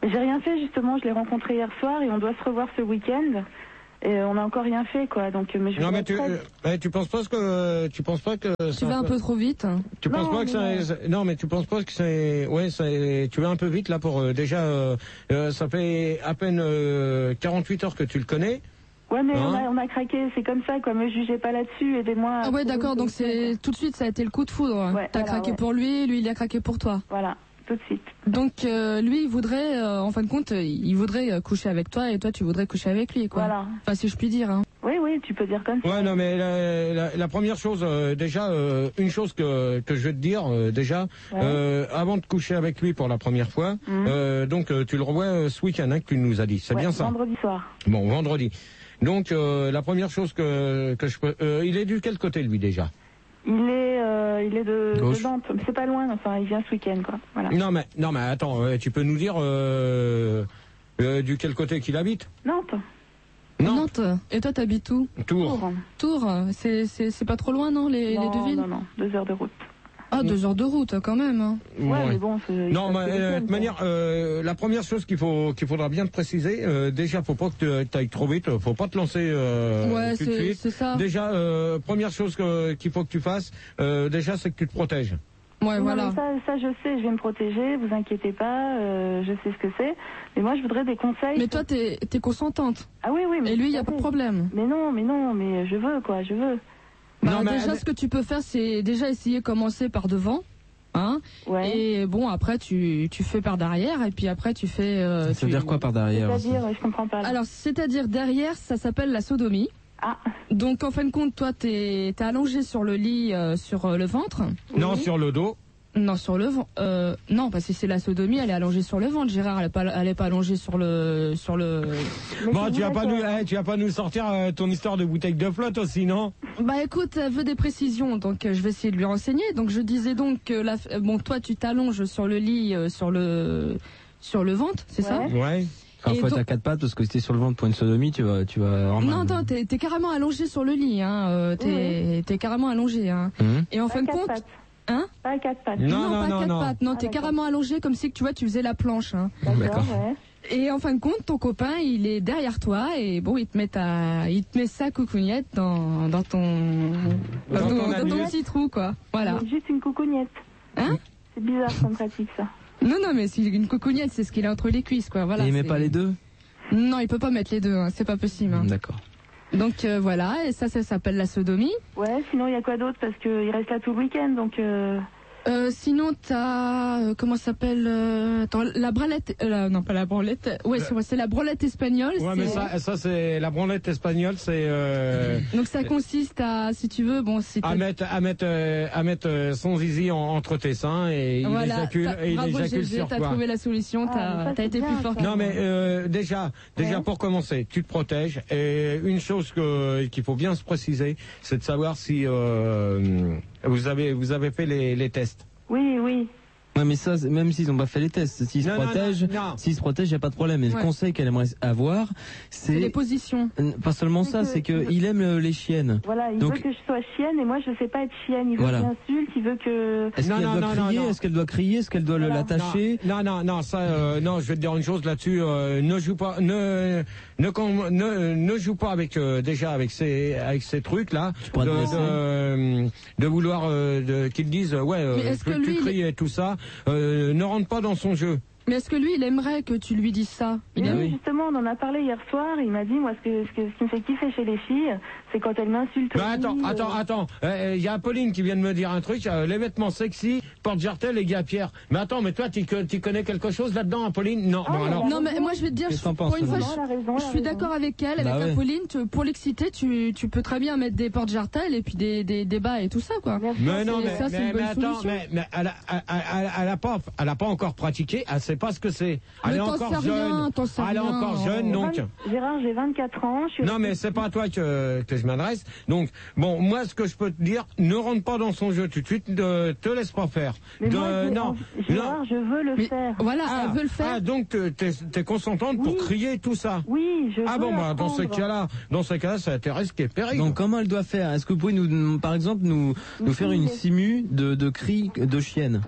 J'ai rien fait justement, je l'ai rencontré hier soir et on doit se revoir ce week-end. Et on n'a encore rien fait, quoi. Donc, mais je non, mais tu, très... euh, tu penses pas que tu penses pas que tu vas un peu trop vite. Tu non, penses pas que ça, ça non, mais tu penses pas que c'est ouais, ça, tu vas un peu vite là pour euh, déjà euh, euh, ça fait à peine euh, quarante-huit heures que tu le connais. Ouais, mais hein on, a, on a craqué, c'est comme ça, quoi. Me jugez pas là-dessus, aidez-moi. Ah ouais, d'accord. Donc c'est tout de suite, ça a été le coup de foudre. Ouais, T'as voilà, craqué ouais. pour lui, lui il a craqué pour toi. Voilà. Tout de suite. Donc euh, lui, il voudrait, euh, en fin de compte, il voudrait euh, coucher avec toi et toi, tu voudrais coucher avec lui, quoi. Voilà. Enfin, si je puis dire. Hein. Oui, oui, tu peux dire comme ça. Ouais, non, mais la, la, la première chose, euh, déjà, euh, une chose que, que je vais te dire, euh, déjà, ouais. euh, avant de coucher avec lui pour la première fois, mmh. euh, donc euh, tu le revois euh, ce week-end, hein, que tu nous as dit, c'est ouais, bien ça? Vendredi soir. Bon, vendredi. Donc euh, la première chose que, que je peux... Euh, il est du quel côté, lui, déjà? Il est, euh, il est de, de Nantes, c'est pas loin, enfin il vient ce week-end, quoi. Voilà. Non mais, non mais attends, euh, tu peux nous dire euh, euh, du quel côté qu'il habite? Nantes. Nantes. Nantes. Et toi t'habites où? Tours. Tours, c'est, c'est, c'est pas trop loin, non, les, non, les deux villes? Non, non, deux heures de route. Ah, deux heures de route, quand même. Hein. Ouais, ouais, mais bon, c'est... Non, mais de toute manière, euh, la première chose qu'il faut, qu'il faudra bien te préciser, euh, déjà, faut pas que tu ailles trop vite, faut pas te lancer euh, ouais, tout de suite. C'est ça. Déjà, euh, première chose que, qu'il faut que tu fasses, euh, déjà, c'est que tu te protèges. Ouais, non, voilà. Ça, ça, je sais, je vais me protéger, vous inquiétez pas, euh, je sais ce que c'est. Mais moi, je voudrais des conseils. Mais toi, t'es, t'es consentante. Ah oui, oui. Mais et lui, il n'y a pas de problème. Mais non, mais non, mais je veux, quoi, je veux. Bah, non, mais déjà, elle... ce que tu peux faire, c'est déjà essayer de commencer par devant. Hein ouais. Et bon, après, tu, tu fais par derrière, et puis après, tu fais... Euh, ça tu... veut dire quoi par derrière? C'est-à-dire, je comprends pas. Là. Alors, c'est-à-dire derrière, ça s'appelle la sodomie. Ah. Donc, en fin de compte, toi, t'es, t'es allongé sur le lit, euh, sur euh, le ventre. Non, oui. Sur le dos. Non, sur le ventre. Euh, non, parce que c'est la sodomie, elle est allongée sur le ventre. Gérard, elle est pas, elle est pas allongée sur le, sur le. Mais bon, tu vas pas nous, eh, tu vas pas nous sortir euh, ton histoire de bouteille de flotte aussi, non? Bah écoute, elle veut des précisions, donc euh, je vais essayer de lui renseigner. Donc je disais donc que la, bon, toi tu t'allonges sur le lit, euh, sur le, sur le ventre, c'est ouais. ça? Ouais. Enfin, faut être à quatre pattes parce que si t'es sur le ventre pour une sodomie, tu vas, tu vas. Non, non, t'es, t'es carrément allongé sur le lit, hein. Euh, t'es, oui. t'es carrément allongé, hein. Mmh. Et en pas fin de compte. Pattes. Hein? Pas à quatre pattes. Non, non, non pas non, quatre non. pattes. Non, ah, t'es d'accord. carrément allongé comme si tu vois, tu faisais la planche. Hein. D'accord. Ouais. Et en fin de compte, ton copain, il est derrière toi et bon, il te met ta, il te met sa coucougnette dans, dans ton, dans, dans ton, ton, dans ton petit trou, quoi. Voilà. Mais juste une coucougnette. Hein? C'est bizarre comme pratique, ça. Non, non, mais c'est une coucougnette, c'est ce qu'il a entre les cuisses, quoi. Voilà. Et il c'est... met pas les deux? Non, il peut pas mettre les deux, hein. C'est pas possible. Hein. D'accord. Donc euh, voilà, et ça, ça s'appelle la sodomie. Ouais, sinon il y a quoi d'autre parce qu'il reste là tout le week-end, donc. Euh... Euh, sinon, t'as euh, comment ça s'appelle euh, attends, la branlette, euh, la, non pas la branlette, ouais c'est, c'est la branlette espagnole. Ouais, c'est... mais ça, ça c'est la branlette espagnole, c'est. Euh, Donc ça consiste à, si tu veux, bon, si à mettre, à mettre, euh, à mettre euh, son zizi en, entre tes seins et voilà, il éjacule, et il bravo, éjacule G G, sur t'as toi. trouvé la solution, Ah, t'as, ça, t'as été bien, plus fort. ça. Non mais euh, déjà, déjà ouais. pour commencer, tu te protèges et une chose que qu'il faut bien se préciser, c'est de savoir si euh, vous avez, vous avez fait les, les tests. Oui, oui. Ouais, mais ça, même s'ils n'ont pas fait les tests, s'ils se Non, non, protègent, non, non. s'ils se protègent, il n'y a pas de problème. Mais Ouais. le conseil qu'elle aimerait avoir, c'est, C'est les positions. Euh, pas seulement ça, que- c'est que il aime euh, les chiennes. Voilà, il Donc- veut que je sois chienne et moi je sais pas être chienne. Il veut Voilà. que j'insulte, il veut que. Est-ce Non, qu'elle non, doit non, non, crier? non. Est-ce qu'elle doit crier? Est-ce qu'elle doit le Voilà. l'attacher? Non, non, non, ça, euh, non, je vais te dire une chose là-dessus. Euh, ne joue pas, ne, ne, com- ne, ne joue pas avec euh, déjà avec ces, avec ces trucs là, de, pourras te blesser. de, de vouloir euh, de, qu'ils disent ouais, euh, Mais est-ce que que tu lui, cries et tout ça. Euh, ne rentre pas dans son jeu. Mais est-ce que lui, il aimerait que tu lui dises ça? Oui, Ah oui. justement, on en a parlé hier soir. Il m'a dit, moi, ce, que, ce, que, ce qui me fait kiffer chez les filles, c'est quand elles m'insultent. Mais attends, oui, attends, euh, attends. Il euh, y a Apolline qui vient de me dire un truc. Euh, les vêtements sexy, porte-jartel et Guy-Pierre. Mais attends, mais toi, tu connais quelque chose là-dedans, Apolline? Non. Ah, bon, alors. Non, mais moi, je vais te dire, Qu'est-ce que t'en pour penses, une fois, Non, je, elle a raison, je elle a suis raison. d'accord avec elle, avec Bah ouais. Apolline. Tu- pour l'exciter, tu, tu peux très bien mettre des portes-jartelles et puis des, des, des bas et tout ça, quoi. Bien sûr, Mais non, c'est- mais, ça, c'est mais, une bonne mais attends, solution. mais, mais elle, a, elle, elle, elle a pas, elle a pas encore pratiqué. Elle sait pas ce que c'est. Elle Mais est t'en encore sais jeune. rien, t'en sais elle est rien. encore jeune, J'ai donc. vingt- Gérard, j'ai vingt-quatre ans. Je suis Non, mais c'est pas à toi que, que je m'adresse. Donc, bon, moi, ce que je peux te dire, ne rentre pas dans son jeu tout de suite, ne te laisse pas faire. Mais De- moi, j'ai non, envie- Gérard, non. je veux le Mais faire. voilà, Ah, elle veut le faire. ah, donc t'es, t'es consentante pour Oui. crier tout ça. Oui, je Ah veux bon, bah, dans ce l'apprendre. cas-là, dans ce cas-là, ça intéresse qui est péril. Donc comment elle doit faire? Est-ce que vous pouvez nous, par exemple, nous, nous faire une simu de, de cris de chienne?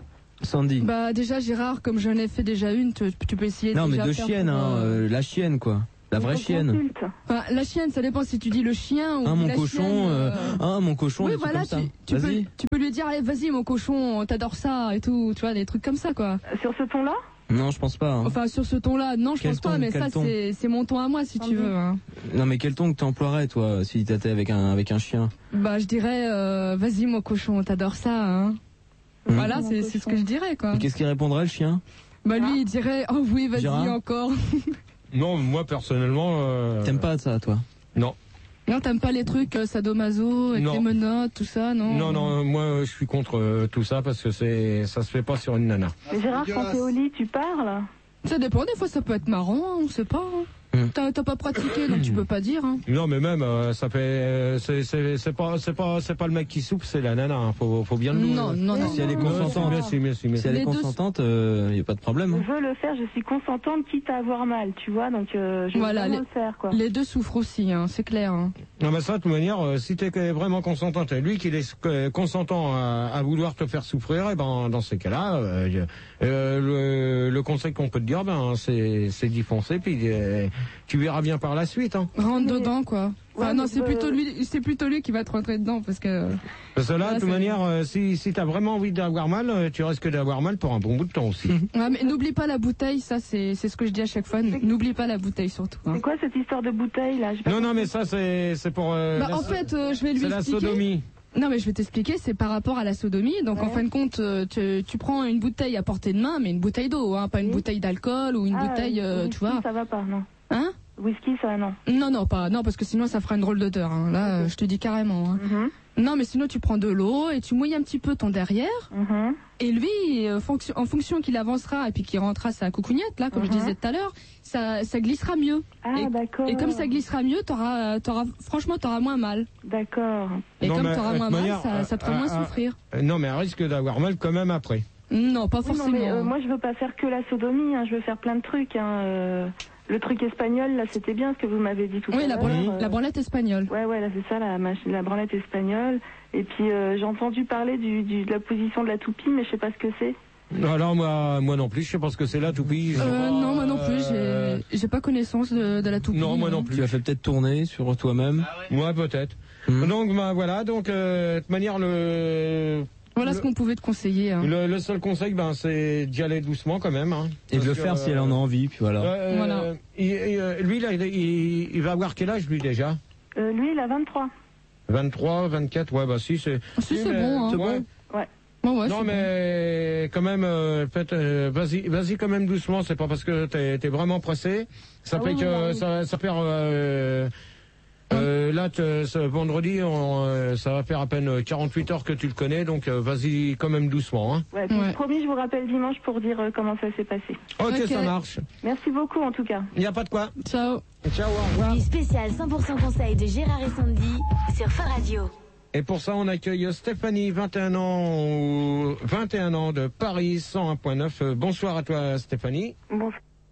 Sandy. Bah déjà Gérard, comme j'en ai fait déjà une, tu, tu peux essayer. Non mais déjà de faire chienne, pour, hein, euh, euh, la chienne quoi. La vraie chienne. Enfin, la chienne, ça dépend si tu dis le chien ou Ah mon la cochon, chienne, euh, euh, ah mon cochon, oui, des trucs voilà, comme ça. tu, tu, peux, Vas-y. tu peux lui dire, allez, vas-y, mon cochon, t'adores ça et tout, tu vois, des trucs comme ça, quoi. Sur ce ton-là? Non, je pense pas. Hein. Enfin, sur ce ton-là, non, je Quel pense pas, ton, mais quel ça, ton c'est c'est mon ton à moi, si tu veux. Hein. Non mais quel ton que t'emploierais toi si t'étais avec un avec un chien? Bah, je dirais, euh, vas-y, mon cochon, t'adores ça, hein. Mmh. Voilà, c'est c'est ce que je dirais, quoi. Et qu'est-ce qu'il répondrait le chien? Bah, lui, il dirait, oh oui, vas-y, Gérard encore. Non, moi personnellement. Euh... T'aimes pas ça, toi? Non. Non, t'aimes pas les trucs euh, sadomaso, avec Non. les menottes, tout ça, non? Non, non, moi je suis contre euh, tout ça parce que c'est ça se fait pas sur une nana. Mais Gérard, quand t'es au lit, tu parles? Ça dépend, des fois ça peut être marrant, hein, on sait pas. Hein. Hum. T'as t'as pas pratiqué, donc tu peux pas dire. Hein. Non, mais même euh, ça fait euh, c'est c'est c'est pas c'est pas c'est pas le mec qui soupe, c'est la nana. Hein. Faut faut bien le Non, non, non. Si elle est Non, consentante, c'est bien, c'est bien, c'est bien. si elle est Les deux- consentante, il euh, y a pas de problème. Hein. Je veux le faire, je suis consentante, quitte à avoir mal, tu vois, donc euh, je veux Voilà, vraiment les, le faire, quoi. les deux souffrent aussi, hein, c'est clair. Hein. Non, mais ça, de toute manière, euh, si t'es que vraiment consentante, et lui qui est euh, consentant à, à vouloir te faire souffrir, et ben dans ces cas-là, euh, euh, le, le conseil qu'on peut te dire, ben c'est c'est d'y foncer, puis euh, tu verras bien par la suite. Hein. Rentre dedans, quoi. Enfin, Ouais, non, mais c'est je- plutôt lui, c'est plutôt lui qui va te rentrer dedans, parce que. Parce que là, Voilà, de toute c'est- manière, euh, si si t'as vraiment envie d'avoir mal, euh, tu risques d'avoir mal pour un bon bout de temps aussi. Ouais, mais n'oublie pas la bouteille, ça c'est c'est ce que je dis à chaque fois. N'oublie pas la bouteille surtout. Hein. C'est quoi cette histoire de bouteille, là? J'ai pas Non, non, compris. mais ça c'est c'est pour. Euh, Bah, la en so- fait, euh, je vais lui c'est la expliquer. sodomie. Non, mais je vais t'expliquer, c'est par rapport à la sodomie. Donc, en Ouais. fin de compte, euh, tu, tu prends une bouteille à portée de main, mais une bouteille d'eau, hein, pas une Oui. bouteille d'alcool ou une Ah, bouteille, euh, whisky, tu vois. ça va pas, non. Hein? Whisky, ça, non. Non, non, pas, non, parce que sinon ça fera une drôle d'odeur. Hein. Là, euh, je te dis carrément. Hein. Mhm, Non, mais sinon tu prends de l'eau et tu mouilles un petit peu ton derrière. mhm. Et lui, euh, fonction- en fonction qu'il avancera et puis qu'il rentrera sa coucougnette, là, comme Mhm. je disais tout à l'heure, ça, ça glissera mieux. Ah, Et- d'accord. Et comme ça glissera mieux, t'auras, t'auras, franchement, t'auras moins mal. D'accord. Et Non, comme mais, t'auras de moins toute mal, manière, ça, ça te fera euh, moins euh, souffrir. Euh, Non, mais elle risque d'avoir mal quand même après. Non, pas Oui, non, forcément. mais euh, moi, je veux pas faire que la sodomie, hein, je veux faire plein de trucs. Hein, euh, le truc espagnol, là, c'était bien ce que vous m'avez dit tout à Oui, la, l'heure. branlette, euh, la branlette espagnole. Ouais, ouais, là, c'est ça, la, mach- la branlette espagnole. Et puis, euh, j'ai entendu parler du, du- de la position de la toupie, mais je sais pas ce que c'est. Alors moi, moi non plus, je sais pas ce que c'est là, toupie. Euh, non, moi non plus, Euh, j'ai, j'ai pas connaissance de, de la toupie. Non, moi non hein. plus. Tu as fait peut-être tourner sur toi-même. Moi peut-être. Mhm. Donc bah, voilà, donc euh, de toute manière le, Voilà le ce qu'on pouvait te conseiller. Hein. le, le seul conseil, ben c'est d'y aller doucement quand même. Hein, Et de Parce le que, faire si elle en a envie, puis voilà. euh, Voilà. il- il- euh, lui là, il, il- il va avoir quel âge lui déjà? Euh, lui, il a vingt-trois. vingt-trois, vingt-quatre, ouais bah si c'est. Ah, si, c'est mais- bon, hein. c'est Ouais. Bon, ouais, non c'est mais quand même, euh, peut-être, euh, vas-y, vas-y quand même doucement. C'est pas parce que t'es t'es vraiment pressé. Ça Ah fait oui, que oui, oui. ça, ça perd. Euh, euh, là, te- ce vendredi, on, euh, ça va faire à peine quarante-huit heures que tu le connais, donc euh, vas-y quand même doucement. Hein. Ouais, puis Ouais. promis, je vous rappelle dimanche pour dire euh, comment ça s'est passé. Ok, Ok. ça marche. Merci beaucoup, en tout cas. Il n'y a pas de quoi. bon. Ciao. Ciao, au revoir. Du spécial cent pour cent conseil de Gérard et Sandy sur Fun Radio. Et pour ça, on accueille Stéphanie, vingt et un ans, ou vingt et un ans de Paris, cent un point neuf. Euh, Bonsoir à toi, Stéphanie. Bon,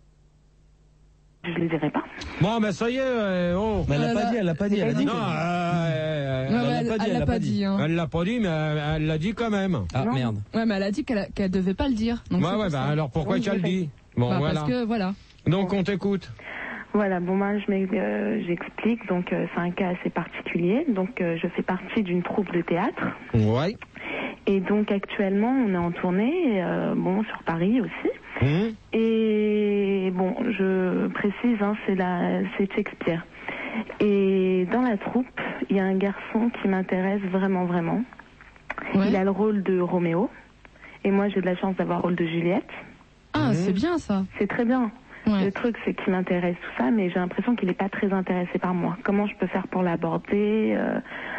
je les verrai pas. Bon, ben ça y est. euh, oh. Mais elle l'a Euh, pas là- dit, elle l'a pas dit, elle a dit. Non, euh, euh, Ouais, euh, mais elle, l'a pas dit, elle l'a pas dit. Hein. elle l'a pas dit, mais elle elle l'a dit quand même. Ah Non. merde. Ouais, mais elle a dit qu'elle, qu'elle devait pas le dire. Donc Ouais, c'est ouais, pour bah ça. alors pourquoi Oui, qu'elle je le sais. dit? Bon, Bah, voilà. Parce que voilà. Donc on t'écoute. Voilà, bon, moi, je m'ex- euh, j'explique. Donc, euh, c'est un cas assez particulier. Donc, euh, je fais partie d'une troupe de théâtre. Ouais. Et donc, actuellement, on est en tournée, euh, bon, sur Paris aussi. Hum. Et bon, je précise, hein, c'est la, c'est Shakespeare. Et dans la troupe, il y a un garçon qui m'intéresse vraiment, vraiment. Ouais. Il a le rôle de Roméo. Et moi, j'ai de la chance d'avoir le rôle de Juliette. Ah, Mhm. c'est bien ça. C'est très bien. Ouais. Le truc, c'est qu'il m'intéresse tout ça, mais j'ai l'impression qu'il n'est pas très intéressé par moi. Comment je peux faire pour l'aborder euh,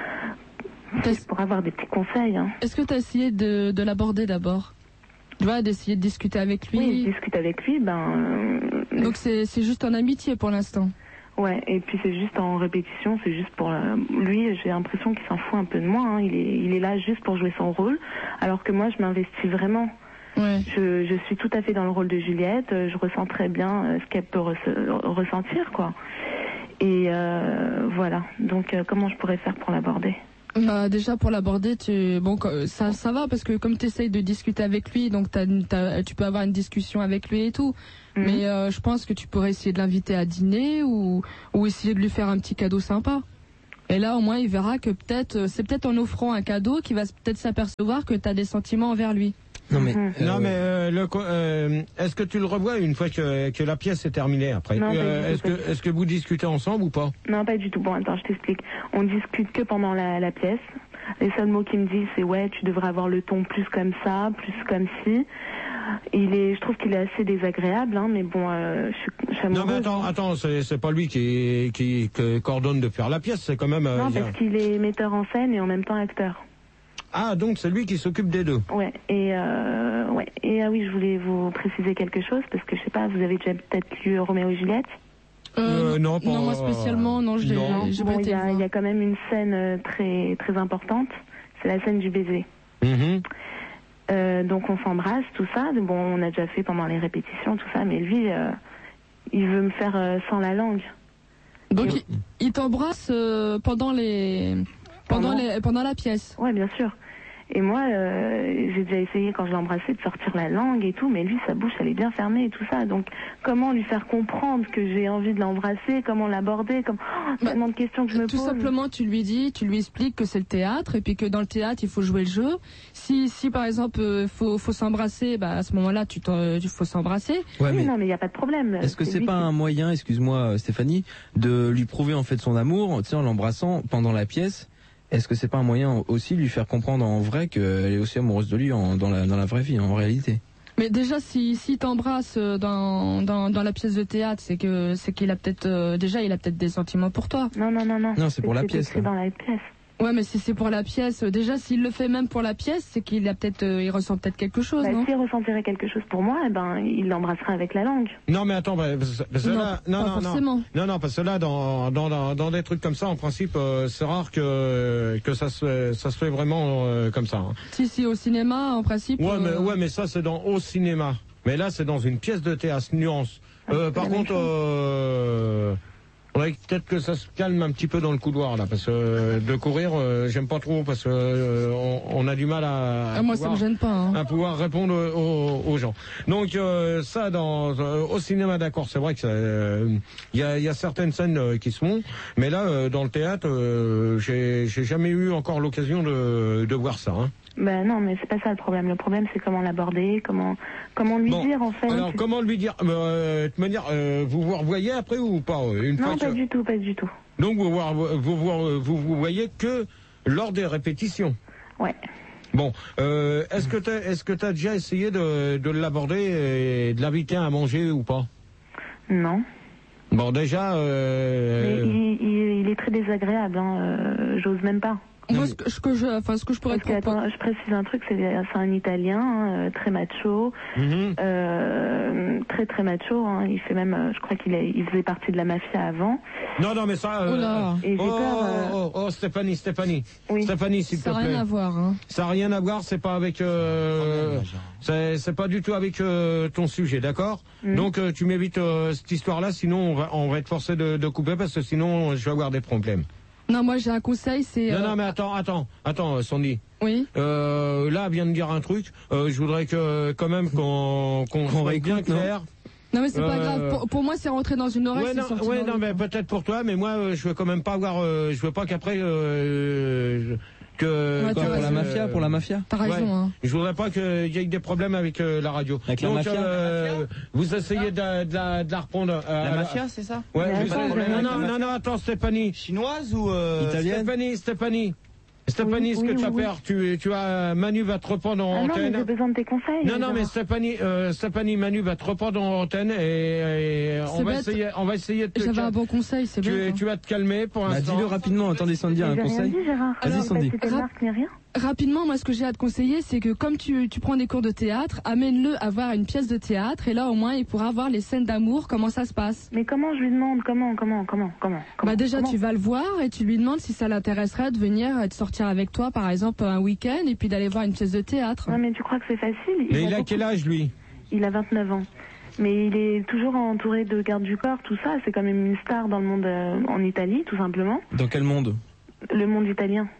T'as- pour avoir des petits conseils, hein. Est-ce que tu as essayé de, de l'aborder d'abord? Tu vois, d'essayer de discuter avec lui. Oui, je discute avec lui, ben... euh, Donc c'est, c'est juste en amitié pour l'instant. Ouais, et puis c'est juste en répétition, c'est juste pour... euh, lui, j'ai l'impression qu'il s'en fout un peu de moi, hein. Il est, il est là juste pour jouer son rôle, alors que moi, je m'investis vraiment. Ouais. Je, je suis tout à fait dans le rôle de Juliette, euh, je ressens très bien euh, ce qu'elle peut resse- ressentir, quoi. Et euh, voilà, donc euh, comment je pourrais faire pour l'aborder? Bah, déjà pour l'aborder, tu bon ça ça va parce que comme tu essayes de discuter avec lui, donc t'as, t'as, tu peux avoir une discussion avec lui et tout. Mmh. Mais euh, je pense que tu pourrais essayer de l'inviter à dîner ou ou essayer de lui faire un petit cadeau sympa. Et là au moins il verra que peut-être c'est peut-être en offrant un cadeau qu'il va peut-être s'apercevoir que tu as des sentiments envers lui. Non mais mmh. euh, non mais euh, le, euh, est-ce que tu le revois une fois que, que la pièce est terminée après? Non, euh, Est-ce que est-ce que vous discutez ensemble ou pas? Non, pas du tout. Bon, attends, je t'explique. On discute que pendant la, la pièce. Les seuls mots qu'il me dit, c'est ouais, tu devrais avoir le ton plus comme ça, plus comme ci. Il est, je trouve qu'il est assez désagréable, hein, mais bon, euh, je, suis, je suis amoureuse. Non mais attends, attends, c'est, c'est pas lui qui qui, qui coordonne de faire la pièce, c'est quand même. Euh, non, parce a... qu'il est metteur en scène et en même temps acteur. Ah, donc c'est lui qui s'occupe des deux. Ouais, et euh, ouais, et ah oui, je voulais vous préciser quelque chose parce que je sais pas, vous avez déjà peut-être lu Roméo et Juliette. Euh, euh, non, pas, non, moi spécialement, non, je l'ai, non. j'ai bon, pas été. Il y, y a quand même une scène très très importante, c'est la scène du baiser. Mm-hmm. Euh, donc on s'embrasse, tout ça. Bon, on a déjà fait pendant les répétitions, tout ça, mais lui, euh, il veut me faire euh, sans la langue. Donc et... il, il t'embrasse euh, pendant les pendant les pendant la pièce. Ouais, bien sûr. Et moi, euh, j'ai déjà essayé quand je l'embrassais de sortir la langue et tout, mais lui, sa bouche, elle est bien fermée et tout ça. Donc, comment lui faire comprendre que j'ai envie de l'embrasser, comment l'aborder, comme oh, bah, tellement de questions que je me tout pose. Tout simplement, tu lui dis, tu lui expliques que c'est le théâtre et puis que dans le théâtre, il faut jouer le jeu. Si, si par exemple, euh, faut, faut s'embrasser, bah à ce moment-là, tu il faut s'embrasser. Ouais, oui, mais non, mais il n'y a pas de problème. Est-ce que c'est, c'est pas qui... un moyen, excuse-moi Stéphanie, de lui prouver en fait son amour, tu sais, en l'embrassant pendant la pièce? Est-ce que c'est pas un moyen aussi de lui faire comprendre en vrai qu'elle est aussi amoureuse de lui en, dans, la, dans la vraie vie, en réalité? Mais déjà, si, si t'embrasse dans, dans, dans la pièce de théâtre, c'est que, c'est qu'il a peut-être, euh, déjà, il a peut-être des sentiments pour toi. Non, non, non, non. Non, c'est pour la pièce. C'est dans la pièce. Ouais, mais si c'est pour la pièce, déjà, s'il le fait même pour la pièce, c'est qu'il a peut-être, euh, il ressent peut-être quelque chose, bah, non? S'il ressentirait quelque chose pour moi, eh ben, il l'embrassera avec la langue. Non, mais attends, parce, parce non, là, non, non, forcément. non, non, non, parce que là, dans, dans, dans, dans des trucs comme ça, en principe, euh, c'est rare que, que ça se, ça se fait vraiment euh, comme ça. Hein. Si, si, au cinéma, en principe. Ouais, euh... mais, ouais, mais ça, c'est dans au cinéma. Mais là, c'est dans une pièce de théâtre, nuance. Euh, par contre, euh, faudrait peut-être que ça se calme un petit peu dans le couloir là, parce que euh, de courir, euh, j'aime pas trop parce que euh, on, on a du mal à, à ah, moi pouvoir, ça me gêne pas hein. à pouvoir répondre aux, aux gens. Donc euh, ça, dans euh, au cinéma, d'accord, c'est vrai que il euh, y, a, y a certaines scènes euh, qui se font, mais là, euh, dans le théâtre, euh, j'ai, j'ai jamais eu encore l'occasion de, de voir ça. Hein. Ben non, mais c'est pas ça le problème. Le problème, c'est comment l'aborder, comment, comment lui bon, dire en fait. Alors, comment lui dire euh, De toute manière, euh, vous vous revoyez après ou pas une Non, fois pas que... du tout, pas du tout. Donc vous vous, vous, vous, vous, vous voyez que lors des répétitions. Ouais. Bon, euh, est-ce que t'as, est-ce que t'as déjà essayé de, de l'aborder et de l'inviter à manger ou pas? Non. Bon, déjà. Euh... Mais il, il, il est très désagréable. Hein. Euh, j'ose même pas. Moi, ce que, ce que je, enfin, ce que je pourrais te proposer... Je précise un truc, c'est, c'est un Italien, hein, très macho, mm-hmm. euh, très très macho. Hein, il fait même, je crois qu'il est, il faisait partie de la mafia avant. Non, non, mais ça. Euh, Oula. Et oh, j'ai peur, euh... oh, oh, oh, Stéphanie, Stéphanie, oui. Stéphanie, s'il te plaît. Ça n'a rien à voir. Hein. Ça n'a rien à voir. C'est pas avec. Euh, c'est, c'est pas du tout avec euh, ton sujet, d'accord? Mm. Donc euh, tu m'évites euh, cette histoire-là, sinon on va, on va être forcé de, de couper parce que sinon je vais avoir des problèmes. Non, moi j'ai un conseil, c'est... Non, euh... non, mais attends, attends, attends, Sandy. Oui. Euh, là, elle vient de dire un truc. Euh, je voudrais que, quand même, qu'on, qu'on, qu'on soit bien clair. Non, mais c'est euh... pas grave. Pour, pour moi, c'est rentré dans une oreille. Ouais, non, c'est ouais, non mais peut-être pour toi, mais moi, euh, je veux quand même pas avoir. Euh, je veux pas qu'après. Euh, que ouais, quoi, pour la mafia, pour la mafia. T'as raison. Ouais. Hein. Je voudrais pas qu'il y ait des problèmes avec euh, la radio. Avec Donc, la mafia. Euh, la mafia vous essayez de, de, la, de la reprendre. Euh, la mafia, c'est ça? Ouais. Mais Vous, attends, non, non, non, non, attends, Stéphanie. Chinoise ou euh, italienne? Stéphanie, Stéphanie. Stéphanie, oui, ce que oui, tu as oui. peur, tu, tu as Manu va te reprendre en ah non, antenne. mais j'ai besoin de tes conseils. Non, non, mais Stéphanie, euh, Stéphanie, Manu va te reprendre en antenne et, et on va essayer, on va essayer de te. J'avais un bon conseil, c'est tu, bien. Tu vas te calmer pour bah, l'instant. Dis-le rapidement. Attendez, Sandy a un conseil. Dit, Gérard. Vas-y, Alors, Sandy. Pas marque, ni rien. Rapidement, moi, ce que j'ai à te conseiller, c'est que comme tu, tu prends des cours de théâtre, amène-le à voir une pièce de théâtre et là, au moins, il pourra voir les scènes d'amour, comment ça se passe. Mais comment je lui demande? Comment, comment, comment, comment, comment Bah déjà, comment tu vas le voir et tu lui demandes si ça l'intéresserait de venir et de sortir avec toi, par exemple, un week-end et puis d'aller voir une pièce de théâtre. Non, mais tu crois que c'est facile? Il Mais il a, a quel âge, lui? Il a vingt-neuf ans. Mais il est toujours entouré de gardes du corps, tout ça. C'est quand même une star dans le monde, euh, en Italie, tout simplement. Dans quel monde? Le monde italien.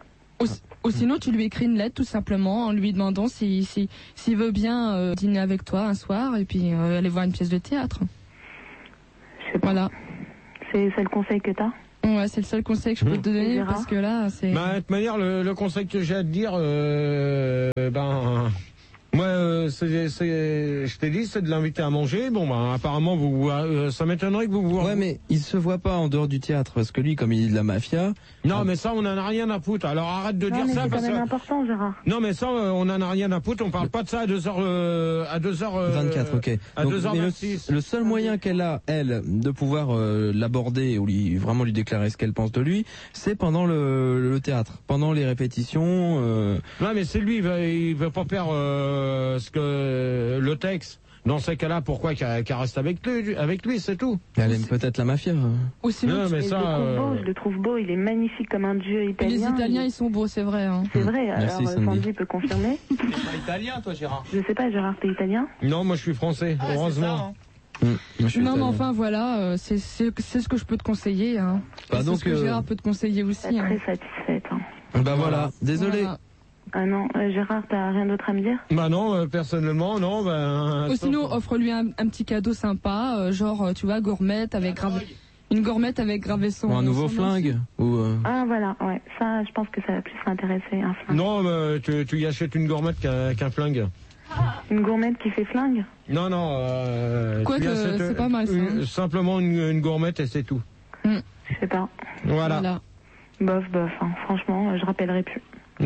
Ou, ou sinon, tu lui écris une lettre tout simplement en lui demandant s'il si, s'il veut bien euh, dîner avec toi un soir et puis euh, aller voir une pièce de théâtre. Je sais pas. Voilà. C'est, c'est le conseil que t'as? Ouais, c'est le seul conseil que je peux te donner Gérard parce que là, c'est. Bah, de toute manière, le, le conseil que j'ai à te dire, euh, ben, moi, euh, c'est, c'est, je t'ai dit, c'est de l'inviter à manger. Bon, ben, apparemment, vous, euh, ça m'étonnerait que vous vous. Ouais, mais il se voit pas en dehors du théâtre parce que lui, comme il est de la mafia. Non, ah, mais ça, on en a rien à foutre. Alors arrête de Non, dire mais ça c'est quand parce même que. important, Gérard. Non, mais ça, euh, on en a rien à foutre. On parle pas de ça à deux heures, euh, à deux heures. Euh, vingt-quatre, ok. À Donc, deux heures mais le, vingt-six. le seul moyen qu'elle a, elle, de pouvoir euh, l'aborder ou lui vraiment lui déclarer ce qu'elle pense de lui, c'est pendant le, le théâtre, pendant les répétitions. Euh... Non, mais c'est lui, il veut, il veut pas perdre euh, ce que le texte. Dans ces cas-là, pourquoi qu'elle qu'elle reste avec lui, avec lui, c'est tout. Elle aime peut-être la mafia. Ou sinon, Non, tu- mais Et ça, je le trouve beau, euh, je le trouve beau, il est magnifique comme un dieu italien. les Italiens, il- ils sont beaux, c'est vrai. Hein. C'est vrai, alors Merci, euh, Sandy. Sandy peut confirmer. T'es pas italien, toi, Gérard? Je sais pas, Gérard, t'es italien? Non, moi je suis français, Ah, c'est heureusement. ça, hein. Mmh, moi, je suis Non, mais italien. enfin, voilà, euh, c'est c'est c'est ce que je peux te conseiller. Hein. Bah, c'est donc, ce que euh, Gérard peut te conseiller Pas aussi. Hein. très satisfaite. Hein. Bah voilà, désolé. Voilà. Ah non, euh, Gérard, t'as rien d'autre à me dire? Bah non, euh, personnellement, non. Ben, Ou sinon, sauf- offre-lui un, un petit cadeau sympa, euh, genre, euh, tu vois, gourmette avec gravé, une gourmette avec gravé son. Ou un nouveau son nom flingue. dessus. Ou euh, Ah voilà, ouais, ça, je pense que ça va plus l'intéresser, un flingue. Non, bah, tu, tu y achètes une gourmette qu'un qu'un flingue. Une gourmette qui fait flingue? Non, non. Euh, Quoique, tu y achètes, c'est pas mal, ça, une- hein. simplement une, une gourmette et c'est tout. Je sais pas. Voilà. Voilà. Bof, bof, hein. Franchement, euh, je rappellerai plus.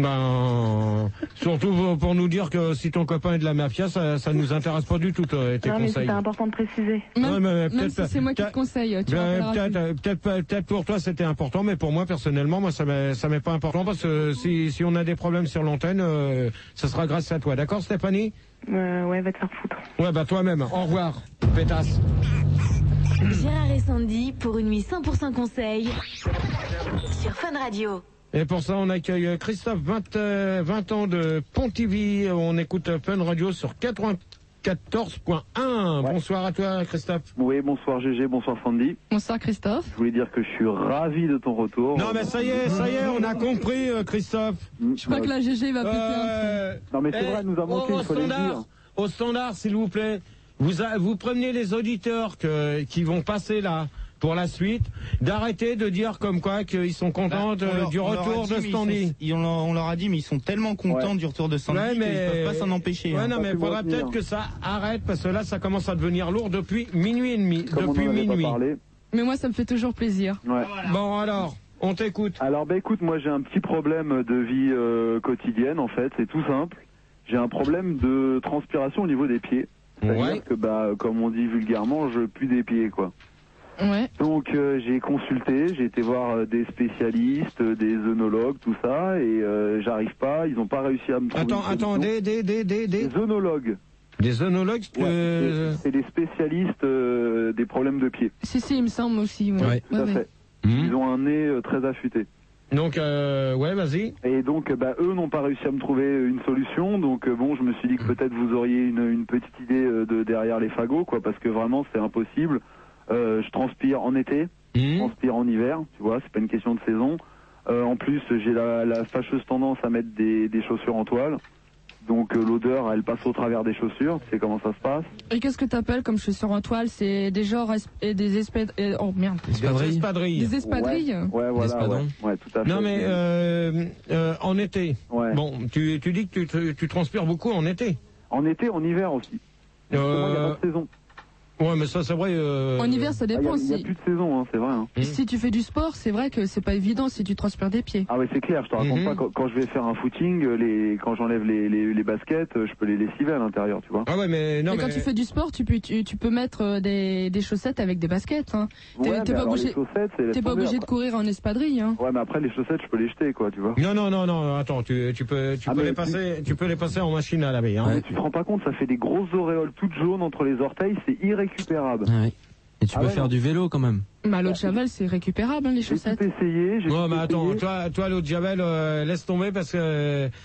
Ben, surtout pour, pour nous dire que si ton copain est de la mafia, ça, ça nous intéresse pas du tout, toi, tes Non, mais conseils. c'était important de préciser. Même, Ouais, mais même peut-être si pas- c'est moi qui te peut- conseille, tu Ben, rappelleras peut-être, plus. euh, peut-être, pas- peut-être pour toi c'était important, mais pour moi personnellement, moi ça m'est, ça m'est pas important parce que si, si on a des problèmes sur l'antenne, euh, ça sera grâce à toi. D'accord, Stéphanie? Euh, ouais, va te faire foutre. Ouais, bah toi-même. Au revoir, pétasse. Gérard et Sandy pour une nuit cent pour cent conseil sur Fun Radio. Et pour ça, on accueille Christophe, vingt, euh, vingt ans de Pontivy. On écoute Fun Radio sur quatre-vingt-quatorze point un. Ouais. Bonsoir à toi, Christophe. Oui, bonsoir G G, bonsoir Sandy. Bonsoir Christophe. Je voulais dire que je suis ravi de ton retour. Non, mais ça y est, ça y est, on a compris, euh, Christophe. Mm, Je crois bah, que la G G va péter un plomb. Euh, Non, mais c'est eh, vrai, elle nous a manqué, au, il au faut le standard, dire. au standard, s'il vous plaît, vous, a- vous prenez les auditeurs que, qui vont passer là pour la suite, d'arrêter de dire comme quoi qu'ils sont contents de- Bah, on leur- du on leur a retour dit, de mais ils Sandy. sont- ils- on, leur, on leur a dit, mais ils sont tellement contents Ouais. du retour de Sandy Ouais, qu'ils mais peuvent pas s'en empêcher. Ouais, hein. non, Pas mais pu me faudra retenir. peut-être que ça arrête parce que là, ça commence à devenir lourd depuis minuit et demi, Comme depuis on en avait minuit. pas parlé. Mais moi, ça me fait toujours plaisir. Ouais. Bon alors, on t'écoute. Alors bah écoute, moi j'ai un petit problème de vie euh, quotidienne en fait, c'est tout simple. J'ai un problème de transpiration au niveau des pieds. C'est-à-dire Ouais. que bah comme on dit vulgairement, je pue des pieds quoi. Ouais. Donc euh, j'ai consulté, j'ai été voir euh, des spécialistes, euh, des œnologues, tout ça, et euh, j'arrive pas, ils n'ont pas réussi à me trouver. Attends, une attends, solution. des, des, des, des, des, Des œnologues. des œnologues, Ouais, euh, c'est- c'est des spécialistes euh, des problèmes de pieds. Si, si, il me semble aussi. Ouais. Ouais. Tout à Ouais, ouais. fait. hmm. Ils ont un nez euh, très affûté. Donc, euh, ouais, vas-y. Et donc, bah, eux n'ont pas réussi à me trouver une solution. Donc, euh, bon, je me suis dit que peut-être vous auriez une, une petite idée euh, de derrière les fagots, quoi, parce que vraiment, c'est impossible. Euh, je transpire en été, je Hmm. transpire en hiver, tu vois, c'est pas une question de saison. Euh, en plus, j'ai la, la fâcheuse tendance à mettre des, des chaussures en toile. Donc, euh, l'odeur, elle passe au travers des chaussures. Tu sais comment ça se passe? Et qu'est-ce que t'appelles comme chaussures en toile? C'est des genres es- et des espèces. Oh merde. Des espadrilles. espadrilles. Des espadrilles. Ouais, ouais, voilà. espadons. Ouais, ouais, tout à fait. Non, mais euh, euh, en été. Ouais. Bon, tu, tu dis que tu, tu, tu transpires beaucoup en été. En été, en hiver aussi. Parce que moi, il n'y a Euh, pas de saison. ouais, mais ça, c'est vrai. Euh, En hiver, ça Ah, Il dépend n'y a, aussi. plus de saison, hein, c'est vrai. Hein. Hmm. Si tu fais du sport, c'est vrai que c'est pas évident si tu transpires des pieds. Ah ouais, c'est clair, je te raconte Mhm. pas, quand, quand je vais faire un footing, les, quand j'enlève les, les, les baskets, je peux les lessiver à l'intérieur, tu vois. Ah ouais, mais non, mais mais. quand tu fais du sport, tu peux, tu, tu peux mettre euh, des, des chaussettes avec des baskets. Hein. T'es- Ouais, t'es mais pas alors, obligé- les chaussettes, c'est laisse T'es pas tomber, obligé de après. courir en espadrille. Hein. Ouais, mais après, les chaussettes, je peux les jeter, quoi, tu vois. Non, non, non, non, attends, tu, tu peux, tu Ah, peux mais les tu- passer, tu peux les passer en machine à laver, hein. Mais tu te rends pas compte, ça fait des grosses auréoles toutes jaunes entre les orteils, c'est irrécupérable. Ouais. Et tu Ah peux ouais, faire non. du vélo quand même. Bah, l'eau de Javel, c'est récupérable, hein, les J'ai tout chaussettes. essayé, j'ai Ouais, tout mais attends, essayé. toi, toi, l'eau de Javel, euh, laisse tomber parce que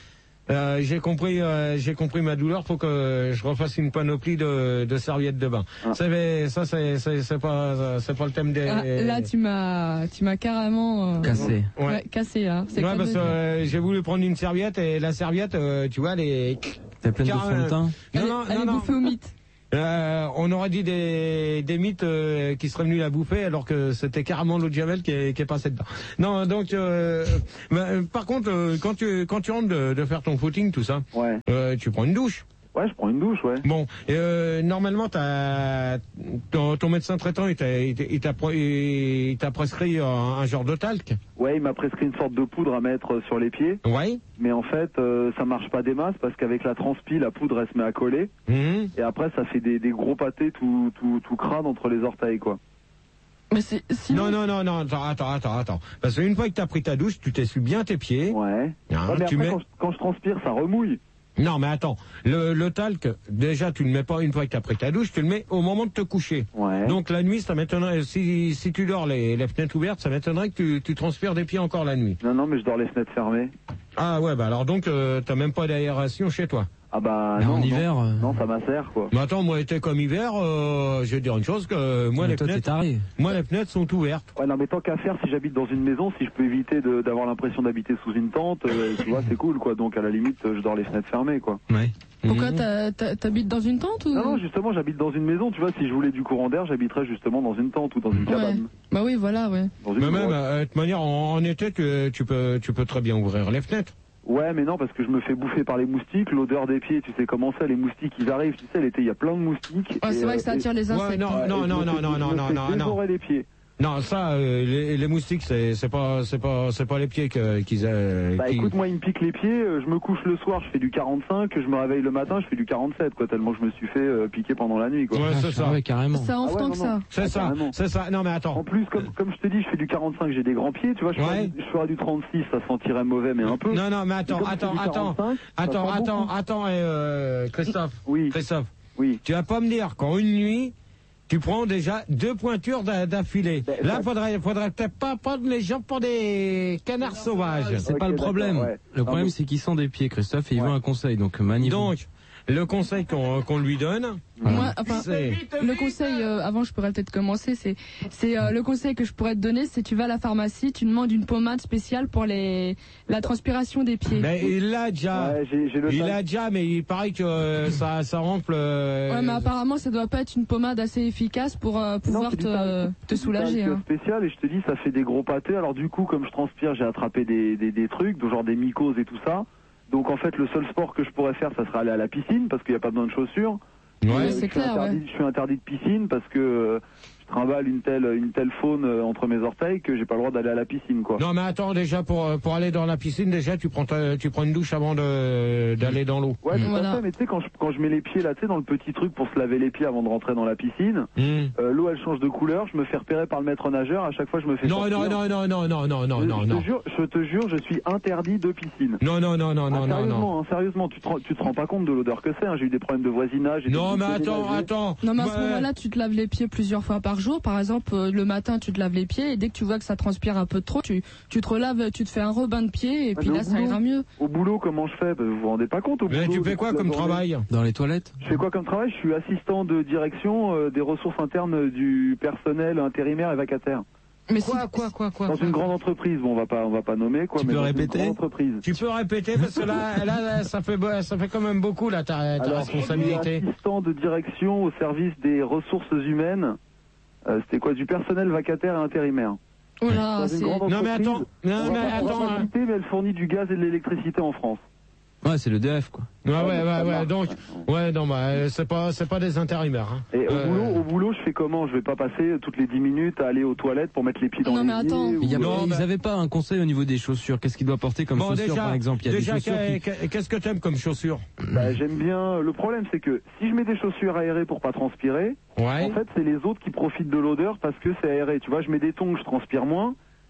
Euh, j'ai compris, euh, j'ai compris ma douleur. Faut que je refasse une panoplie de, de serviettes de bain. Ah. C'est, ça, c'est, c'est, c'est pas, c'est pas le thème des. Ah, là, tu m'as, tu m'as carrément euh, Cassé. Ouais. ouais, cassé. Hein. C'est Ouais, quoi parce de que dire euh, j'ai voulu prendre une serviette et la serviette, euh, tu vois, elle est. T'es pleine de Car- fond de teint. Elle, Non, est- non, elle non, est non. bouffée au mythe. Euh, on aurait dit des, des mythes euh, qui seraient venus la bouffer alors que c'était carrément l'eau de Javel qui est, qui est passé dedans. Non, donc euh, bah, euh, par contre, euh, quand tu quand tu rentres de, de faire ton footing, tout ça, Ouais. euh, tu prends une douche. Ouais, je prends une douche, ouais. Bon, et, euh, normalement, t'as, ton, ton médecin traitant, il t'a, il t'a, il t'a, pre- il t'a prescrit un, un genre de talc. Ouais, il m'a prescrit une sorte de poudre à mettre sur les pieds. Ouais. Mais en fait, euh, ça marche pas des masses parce qu'avec la transpi, la poudre, elle se met à coller. Mhm. Et après, ça fait des, des gros pâtés tout, tout, tout crade entre les orteils, quoi. Mais c'est, sinon, Non, non, non, non, attends, attends, attends, attends. Parce qu'une fois que t'as pris ta douche, tu t'essuies bien tes pieds. Ouais. Hein, Ouais, mais tu après, mets... quand, je, quand je transpire, ça remouille. Non, mais attends, le, le talc, déjà, tu ne le mets pas une fois que tu as pris ta douche, tu le mets au moment de te coucher. Ouais. Donc la nuit, ça m'étonnerait, si, si tu dors les, les fenêtres ouvertes, ça m'étonnerait que tu, tu transpires des pieds encore la nuit. Non, non, mais je dors les fenêtres fermées. Ah ouais, bah alors donc, euh, t'as même pas d'aération chez toi. Ah bah Mais non, en non. hiver, euh, Non, ça m'assère, quoi. Mais attends, moi, été comme hiver, euh, je vais te dire une chose, que moi, mais les toi, t'es fenêtres, taré. moi, les fenêtres sont ouvertes. Ouais, non, mais tant qu'à faire, si j'habite dans une maison, si je peux éviter de- d'avoir l'impression d'habiter sous une tente, euh, tu vois, c'est cool, quoi. Donc, à la limite, euh, je dors les fenêtres fermées, quoi. Ouais. pourquoi Mhm. t'as- t'as- t'habites dans une tente ou Non, non, justement, j'habite dans une maison, tu vois. Si je voulais du courant d'air, j'habiterais justement dans une tente ou dans une Ouais. cabane. Bah oui, voilà, ouais. Dans une Mais même, grotte. euh, de toute manière, en, en été, tu, tu peux, tu peux très bien ouvrir les fenêtres. Ouais, mais non, parce que je me fais bouffer par les moustiques, l'odeur des pieds, tu sais comment c'est, les moustiques, ils arrivent, tu sais, l'été, il y a plein de moustiques. Ouais, et, c'est vrai euh, que ça et- attire les Ouais, insectes. non, ouais, non, et je non, me non, fais- non, je non, me non, fais non, non. dévorer les pieds. Non, ça, euh, les, les moustiques, c'est, c'est pas, c'est pas, c'est pas les pieds que, qu'ils, euh, Bah qui- écoute, moi, il me pique les pieds, euh, je me couche le soir, je fais du quarante-cinq, je me réveille le matin, je fais du quarante-sept, quoi, tellement je me suis fait euh, piquer pendant la nuit, quoi. Ouais, c'est ça. Ah ouais, carrément. Ça enfle Ah ouais, tant non, que non. ça. C'est Ah, ça, carrément. c'est ça. Non, mais En attends. plus, comme, comme je te dis, je fais du quarante-cinq, j'ai des grands pieds, tu vois, je ferais Ouais. du- je ferais du trente-six, ça sentirait mauvais, mais un peu. Non, non, mais Et attends, comme je fais attends, du attends, quarante-cinq, ça attends, sent attends, beaucoup. attends, et euh, Christophe, Oui, Christophe, oui. tu vas pas me dire qu'en une nuit, tu prends déjà deux pointures d'a- d'affilée. Ben, Là, ça- faudrait, faudrait peut-être pas prendre les gens pour des canards sauvages. C'est Ok, pas le d'accord, problème. ouais. Le Non, problème, mais- c'est qu'il sent des pieds, Christophe, et il Ouais. veut un conseil. Donc, magnifique. Donc, le conseil qu'on qu'on lui donne, Moi, enfin, c'est... le conseil, euh, avant je pourrais peut-être commencer, c'est, c'est euh, le conseil que je pourrais te donner, c'est tu vas à la pharmacie, tu demandes une pommade spéciale pour les, la transpiration des pieds. Mais il l'a déjà. Ouais, j'ai j'ai le Il talc. a déjà, mais il paraît que euh, ça, ça remplit. euh, Ouais, mais apparemment ça doit pas être une pommade assez efficace pour euh, pouvoir Non, c'est te, du talc. euh, te C'est du soulager. talc Hein. spécial, et je te dis, ça fait des gros pâtés. Alors du coup, comme je transpire, j'ai attrapé des, des, des trucs, de genre des mycoses et tout ça. Donc en fait, le seul sport que je pourrais faire, ça serait aller à la piscine, parce qu'il n'y a pas besoin de chaussures. Ouais. Ouais, Euh, c'est je suis clair, interdit, ouais. Je suis interdit de piscine parce que euh, je trimballe une telle, une telle faune euh, entre mes orteils que j'ai pas le droit d'aller à la piscine, quoi. Non, mais attends, déjà pour euh, pour aller dans la piscine, déjà tu prends ta- tu prends une douche avant de d'aller dans l'eau. Ouais, tout Voilà. à fait, mais tu sais, quand je, quand je mets les pieds là, tu sais, dans le petit truc pour se laver les pieds avant de rentrer dans la piscine, Hmm. euh, l'eau elle change de couleur, je me fais repérer par le maître nageur, à chaque fois je me fais Non, sortir. non, non, non, non, non, non, non, je, non, je non. te jure, je te jure, je suis interdit de piscine. Non, non, non, non, Ah, non, non, non. sérieusement, hein, sérieusement, tu te, rends- tu te rends pas compte de l'odeur que c'est, hein, j'ai eu des problèmes de voisinage. j'ai Non, été mais obligé de attends, déménager. attends. Non, mais à ce Ouais. moment-là, tu te laves les pieds plusieurs fois par jour. Par exemple, euh, le matin, tu te laves les pieds et dès que tu vois que ça transpire un peu de trop, tu, tu te relaves, tu te fais un rebin de pieds et Ah, puis mais là, au ça boulot. ira mieux. Au boulot, comment je fais? Bah, vous vous rendez pas compte au Mais boulot. tu fais quoi toute la comme journée. travail? Dans les toilettes. Je fais quoi comme travail? Je suis assistant de direction euh, des ressources internes du personnel intérimaire et vacataire. Mais si, Quoi, quoi, quoi, quoi Dans quoi une grande entreprise, bon, on va pas, on va pas nommer quoi, Tu mais peux dans répéter une grande entreprise. Tu peux répéter parce que là, là, là, ça fait bo- ça fait quand même beaucoup là ta, ta Alors, responsabilité. je suis assistant de direction au service des ressources humaines. Euh, C'était quoi? Du personnel vacataire et intérimaire. oh là, Dans une c'est. grande Non mais entreprise, attends, on non va mais pas- on va attends. pas hein. citer, mais elle fournit du gaz et de l'électricité en France. Ouais, c'est le D F, quoi. Ouais, ouais, mais ouais, ça ouais. marche. Donc, ouais, non, bah, euh, c'est pas, c'est pas des intérimaires. Hein. Et au Euh, boulot, au boulot, je fais comment? Je vais pas passer toutes les dix minutes à aller aux toilettes pour mettre les pieds dans Non, mais l'évier attends. ou- Il y a- Non, ils bah- avaient pas un conseil au niveau des chaussures. Qu'est-ce qu'il doit porter comme Bon, chaussures, déjà, par exemple? Il y a déjà, des chaussures qu'est- qui... qu'est- qu'est-ce que t'aimes comme chaussures? Bah, j'aime bien. Le problème, c'est que si je mets des chaussures aérées pour pas transpirer, Ouais. en fait, c'est les autres qui profitent de l'odeur parce que c'est aéré. Tu vois, je mets des tongs, je transpire moins.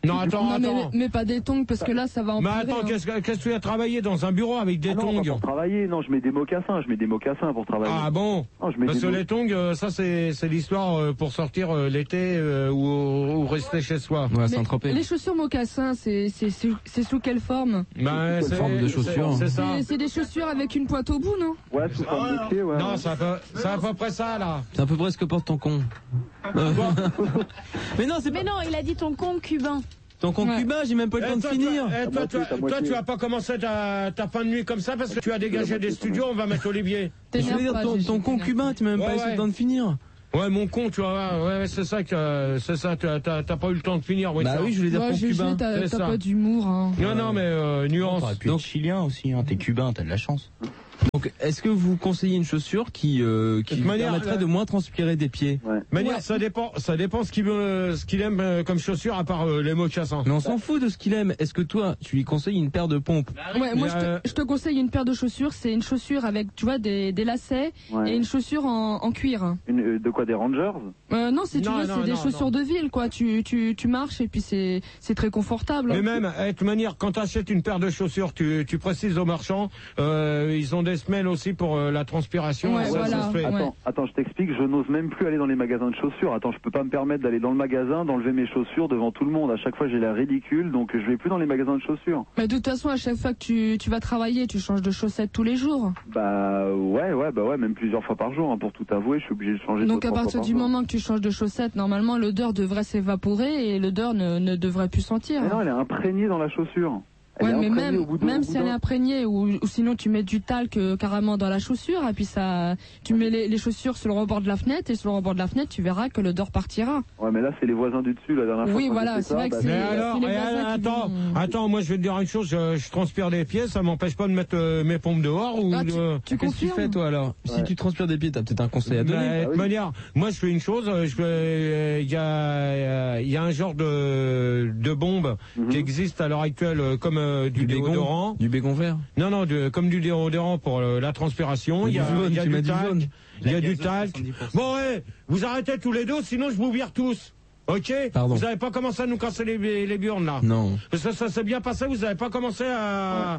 Non, attends, Non, mais, attends. mais pas des tongs, parce que là, ça va Mais empirer. attends, hein. qu'est-ce que qu'est-ce que tu as travaillé dans un bureau avec des Ah non, tongs? pas pour travailler, non, je mets des mocassins, je mets des mocassins pour travailler. Ah bon? Non, je mets Parce des que mo- les tongs, euh, ça c'est c'est l'histoire euh, pour sortir euh, l'été euh, ou, ou rester chez soi. Ouais, Mais Saint-Tropez. les chaussures mocassins, c'est c'est sous c'est sous quelle forme? Ben, quelle c'est forme de chaussures? C'est ça. C'est c'est des chaussures avec une pointe au bout, non? Ouais, sous forme de pied, ouais. Non, ouais. c'est à peu, c'est à peu près ça là. C'est à peu près ce que porte ton con. Euh. Mais non, c'est pas Mais non, il a dit ton con cubain. ton con Ouais. cubain, j'ai même pas eu le temps Eh, de toi, finir. toi, eh, toi, moitié, toi, ta toi, moitié. tu vas pas commencer ta, ta fin de nuit comme ça parce que tu as dégagé des studios, on va mettre Olivier. Je veux T'énerve dire, pas, ton, Gégé, ton con t'énerve cubain, tu m'as même Ouais, pas laissé ouais. le temps de finir. Ouais, mon con, tu vois, ouais, ouais, c'est ça que, c'est ça, t'as t'as- t'as pas eu le temps de finir, oui. Bah ça. oui, je voulais dire Ouais, con Gégé, cubain. t'as C'est t'as ça. pas d'humour, hein. Non, non, mais euh, nuance. T'aurais pu Donc- être chilien aussi, hein. T'es cubain, t'as de la chance. Donc, est-ce que vous conseillez une chaussure qui, euh, qui De vous manière, permettrait euh, de moins transpirer des pieds? Ouais. Manière, Ouais. ça dépend, ça dépend ce qu'il veut, ce qu'il aime euh, comme chaussure à part euh, les mocassins. Mais on s'en fout de ce qu'il aime. Est-ce que toi, tu lui conseilles une paire de pompes? Ouais, moi, Mais, je euh, te, je te conseille une paire de chaussures. C'est une chaussure avec, tu vois, des, des lacets Ouais. et une chaussure en, en cuir. Une, euh, de quoi, des Rangers? Euh, non, si tu Non, veux, non, c'est des non, chaussures non. de ville, quoi. Tu, tu, tu marches et puis c'est, c'est très confortable. Mais même, eh, de toute manière, quand tu achètes une paire de chaussures, tu, tu précises aux marchands, euh, ils ont des semelles aussi pour euh, la transpiration. Ouais, et ça, voilà. ça se fait. Ouais. Attends, attends, je t'explique, je n'ose même plus aller dans les magasins de chaussures. Attends, je peux pas me permettre d'aller dans le magasin, d'enlever mes chaussures devant tout le monde. À chaque fois, j'ai l'air ridicule, donc je vais plus dans les magasins de chaussures. Mais de toute façon, à chaque fois que tu, tu vas travailler, tu changes de chaussettes tous les jours. Bah ouais, ouais, bah ouais, même plusieurs fois par jour. Hein, pour tout avouer, je suis obligé de changer. Donc deux, à trois partir fois du par jour. moment que tu changes de chaussettes, normalement l'odeur devrait s'évaporer et l'odeur ne, ne devrait plus sentir. Mais non, elle est imprégnée dans la chaussure. Elle Ouais, est mais imprégnée même, au bout de- même au si bout elle est d'un- imprégnée ou, ou sinon tu mets du talc euh, carrément dans la chaussure et puis ça, tu mets les, les chaussures sur le rebord de la fenêtre et sur le rebord de la fenêtre tu verras que l'odeur partira. Ouais, mais là, c'est les voisins du dessus, la dernière fois. Oui, quand voilà, j'ai fait c'est ça, vrai que bah, c'est- Mais c'est alors, les eh, voisins qui attends, vont- attends, moi je vais te dire une chose, je, je transpire des pieds, ça m'empêche pas de mettre euh, mes pompes dehors ou Ah, tu- de... tu Qu'est-ce que tu confirmes fais, toi, alors? Si Ouais. tu transpires des pieds, t'as peut-être un conseil à donner. Mais, de Ah toute oui. manière, moi je fais une chose, euh, je fais, euh, il y a, il y a un genre de, de bombe Mhm. qui existe à l'heure actuelle euh, comme euh, du, bégon, déodorant. du bégon vert. Non, non, de- comme du déodorant pour euh, la transpiration. Il y a, Du jaune, il y a tu du m'as dit talc. jaune. Il y a La du gazole, talc. soixante-dix pour cent. Bon, ouais, vous arrêtez tous les deux, sinon je vous vire tous. Ok? Pardon. Vous n'avez pas commencé à nous casser les, les burnes là. Non. Parce que ça s'est bien passé, vous n'avez pas commencé à,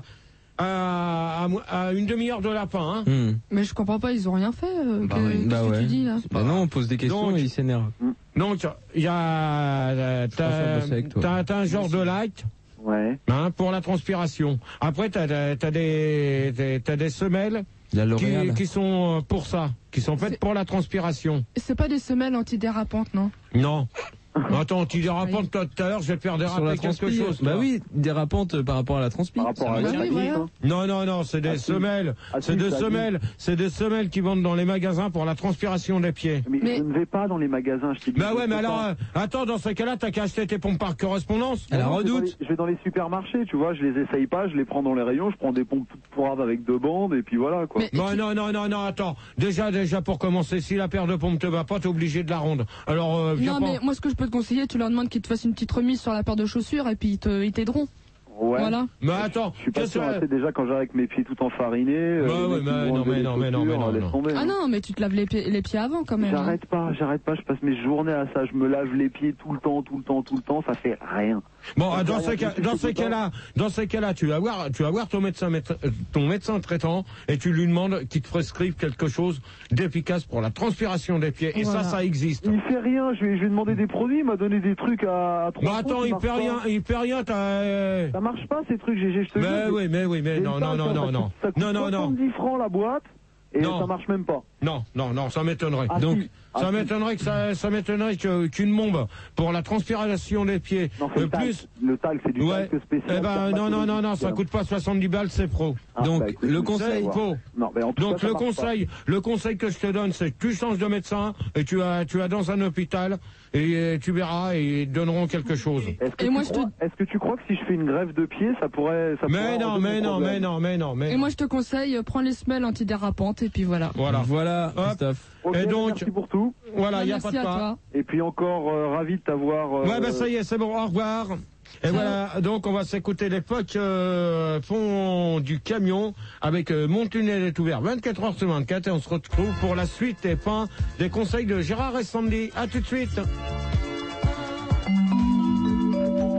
à, à, à une demi-heure de lapin. Hein. Hmm. Mais je comprends pas, ils ont rien fait. euh, Bah que- oui. qu'est-ce Bah que ouais. tu dis là? Bah non, on pose des questions Donc- et il s'énerve. Donc, il y a. euh, préfère T'as bosser avec toi. t'as- t'as un genre de light. Ouais. Hein, pour la transpiration. Après, t'as as, t'as des, des- t'as des semelles La qui, L'Oréal. qui sont euh, pour ça, qui sont faites C'est- pour la transpiration. C'est pas des semelles antidérapantes, non? Non. Attends, tu dérapante toi tout à l'heure, je vais te faire Sur déraper la quelque transpi. chose. Bah toi. oui, dérapante par rapport à la transpi. Par rapport à va la bien, technique, voilà. hein. Non, non, non, c'est des Ah, si. semelles. Ah, c'est si, des ça a semelles. C'est des semelles qui vendent dans les magasins pour la transpiration des pieds. Mais, Mais- je ne vais pas dans les magasins, je t'ai dit. Bah je ouais, mais peux alors, pas. euh, attends, dans ce cas-là, t'as qu'à acheter tes pompes par correspondance. À la Non, je vais dans redoute. les- Je vais dans les supermarchés, tu vois, je les essaye pas, je les prends dans les rayons, je prends des pompes toutes pourraves avec deux bandes, et puis voilà, quoi. Mais- Bon, non, non, non, non, attends. Déjà, déjà, pour commencer, si la paire de pompes te va pas, t'es obligé de la rendre. Alors, euh, viens Non, pas. mais moi ce que je peux te conseiller, tu leur demandes qu'ils te fassent une petite remise sur la paire de chaussures et puis ils te- ils t'aideront. Ouais. Voilà. Mais attends, Je suis pas qu'est-ce sûr, hein, que- tu sais, déjà quand j'arrive avec mes pieds tout enfarinés. euh, Bah les ouais, mecs qui mais vont non, enlever mais les non, mais non, mais chaussures, non, laisse non. tomber, Ah hein. non, mais tu te laves les pieds, les pieds avant quand même. hein. J'arrête pas, j'arrête pas, je passe mes journées à ça, je me lave les pieds tout le temps, tout le temps, tout le temps, ça fait rien. Bon, Ça dans fait ces rien, cas, je dans sais ces pas. cas-là, dans ces cas-là, tu vas voir, tu vas voir ton médecin, maître- euh, ton médecin traitant, et tu lui demandes qu'il te prescrive quelque chose d'efficace pour la transpiration des pieds. Et Voilà. ça, ça existe. Il fait rien, je lui ai, je lui ai demandé des produits, il m'a donné des trucs à, à trois Bah attends, francs, il marche fait pas. rien, il fait rien, t'as. euh, Ça marche pas ces trucs, G G, je te Mais jure. oui, mais oui, mais J'ai non, une non, tasse, non, ça non, coûte- non, Ça coûte non, non, non, soixante-dix francs la boîte, et Non. ça marche même pas. non, non, non, ça m'étonnerait. Ah, Donc, si. Ah, ça si. m'étonnerait que ça, ça m'étonnerait que- qu'une bombe pour la transpiration des pieds, Non, c'est euh, le talc. plus. Le talc, c'est du Ouais. talc spécial. Eh ben, non, non, non, non, ça coûte pas soixante-dix balles, c'est pro. Ah, Donc, bah, écoute, le je conseil, sais, faut. Non, mais en tout Donc cas, ça le marche conseil, le conseil que je te donne, c'est que tu changes de médecin et tu vas, tu vas dans un hôpital et euh, tu verras et ils te donneront quelque chose. pas. Est-ce que, Et tu moi, je te- crois- est-ce que tu crois que si je fais une grève de pied, ça pourrait, ça Mais pourrait non, régler mais mon non, problème mais non, mais non, mais Et moi je te conseille, euh, prends les semelles antidérapantes et puis voilà. voilà, Voilà, Hop. Christophe. Ok, Et donc- merci pour tout. voilà, il y a pas Merci de à quoi. toi. Et puis encore euh, ravi de t'avoir. euh, Ouais, ben ça y est, c'est bon, au revoir. Et voilà, donc on va s'écouter l'époque euh, fond du camion avec euh, Mon tunnel est ouvert vingt-quatre heures sur vingt-quatre et on se retrouve pour la suite et fin des conseils de Gérard et Sandy. À tout de suite.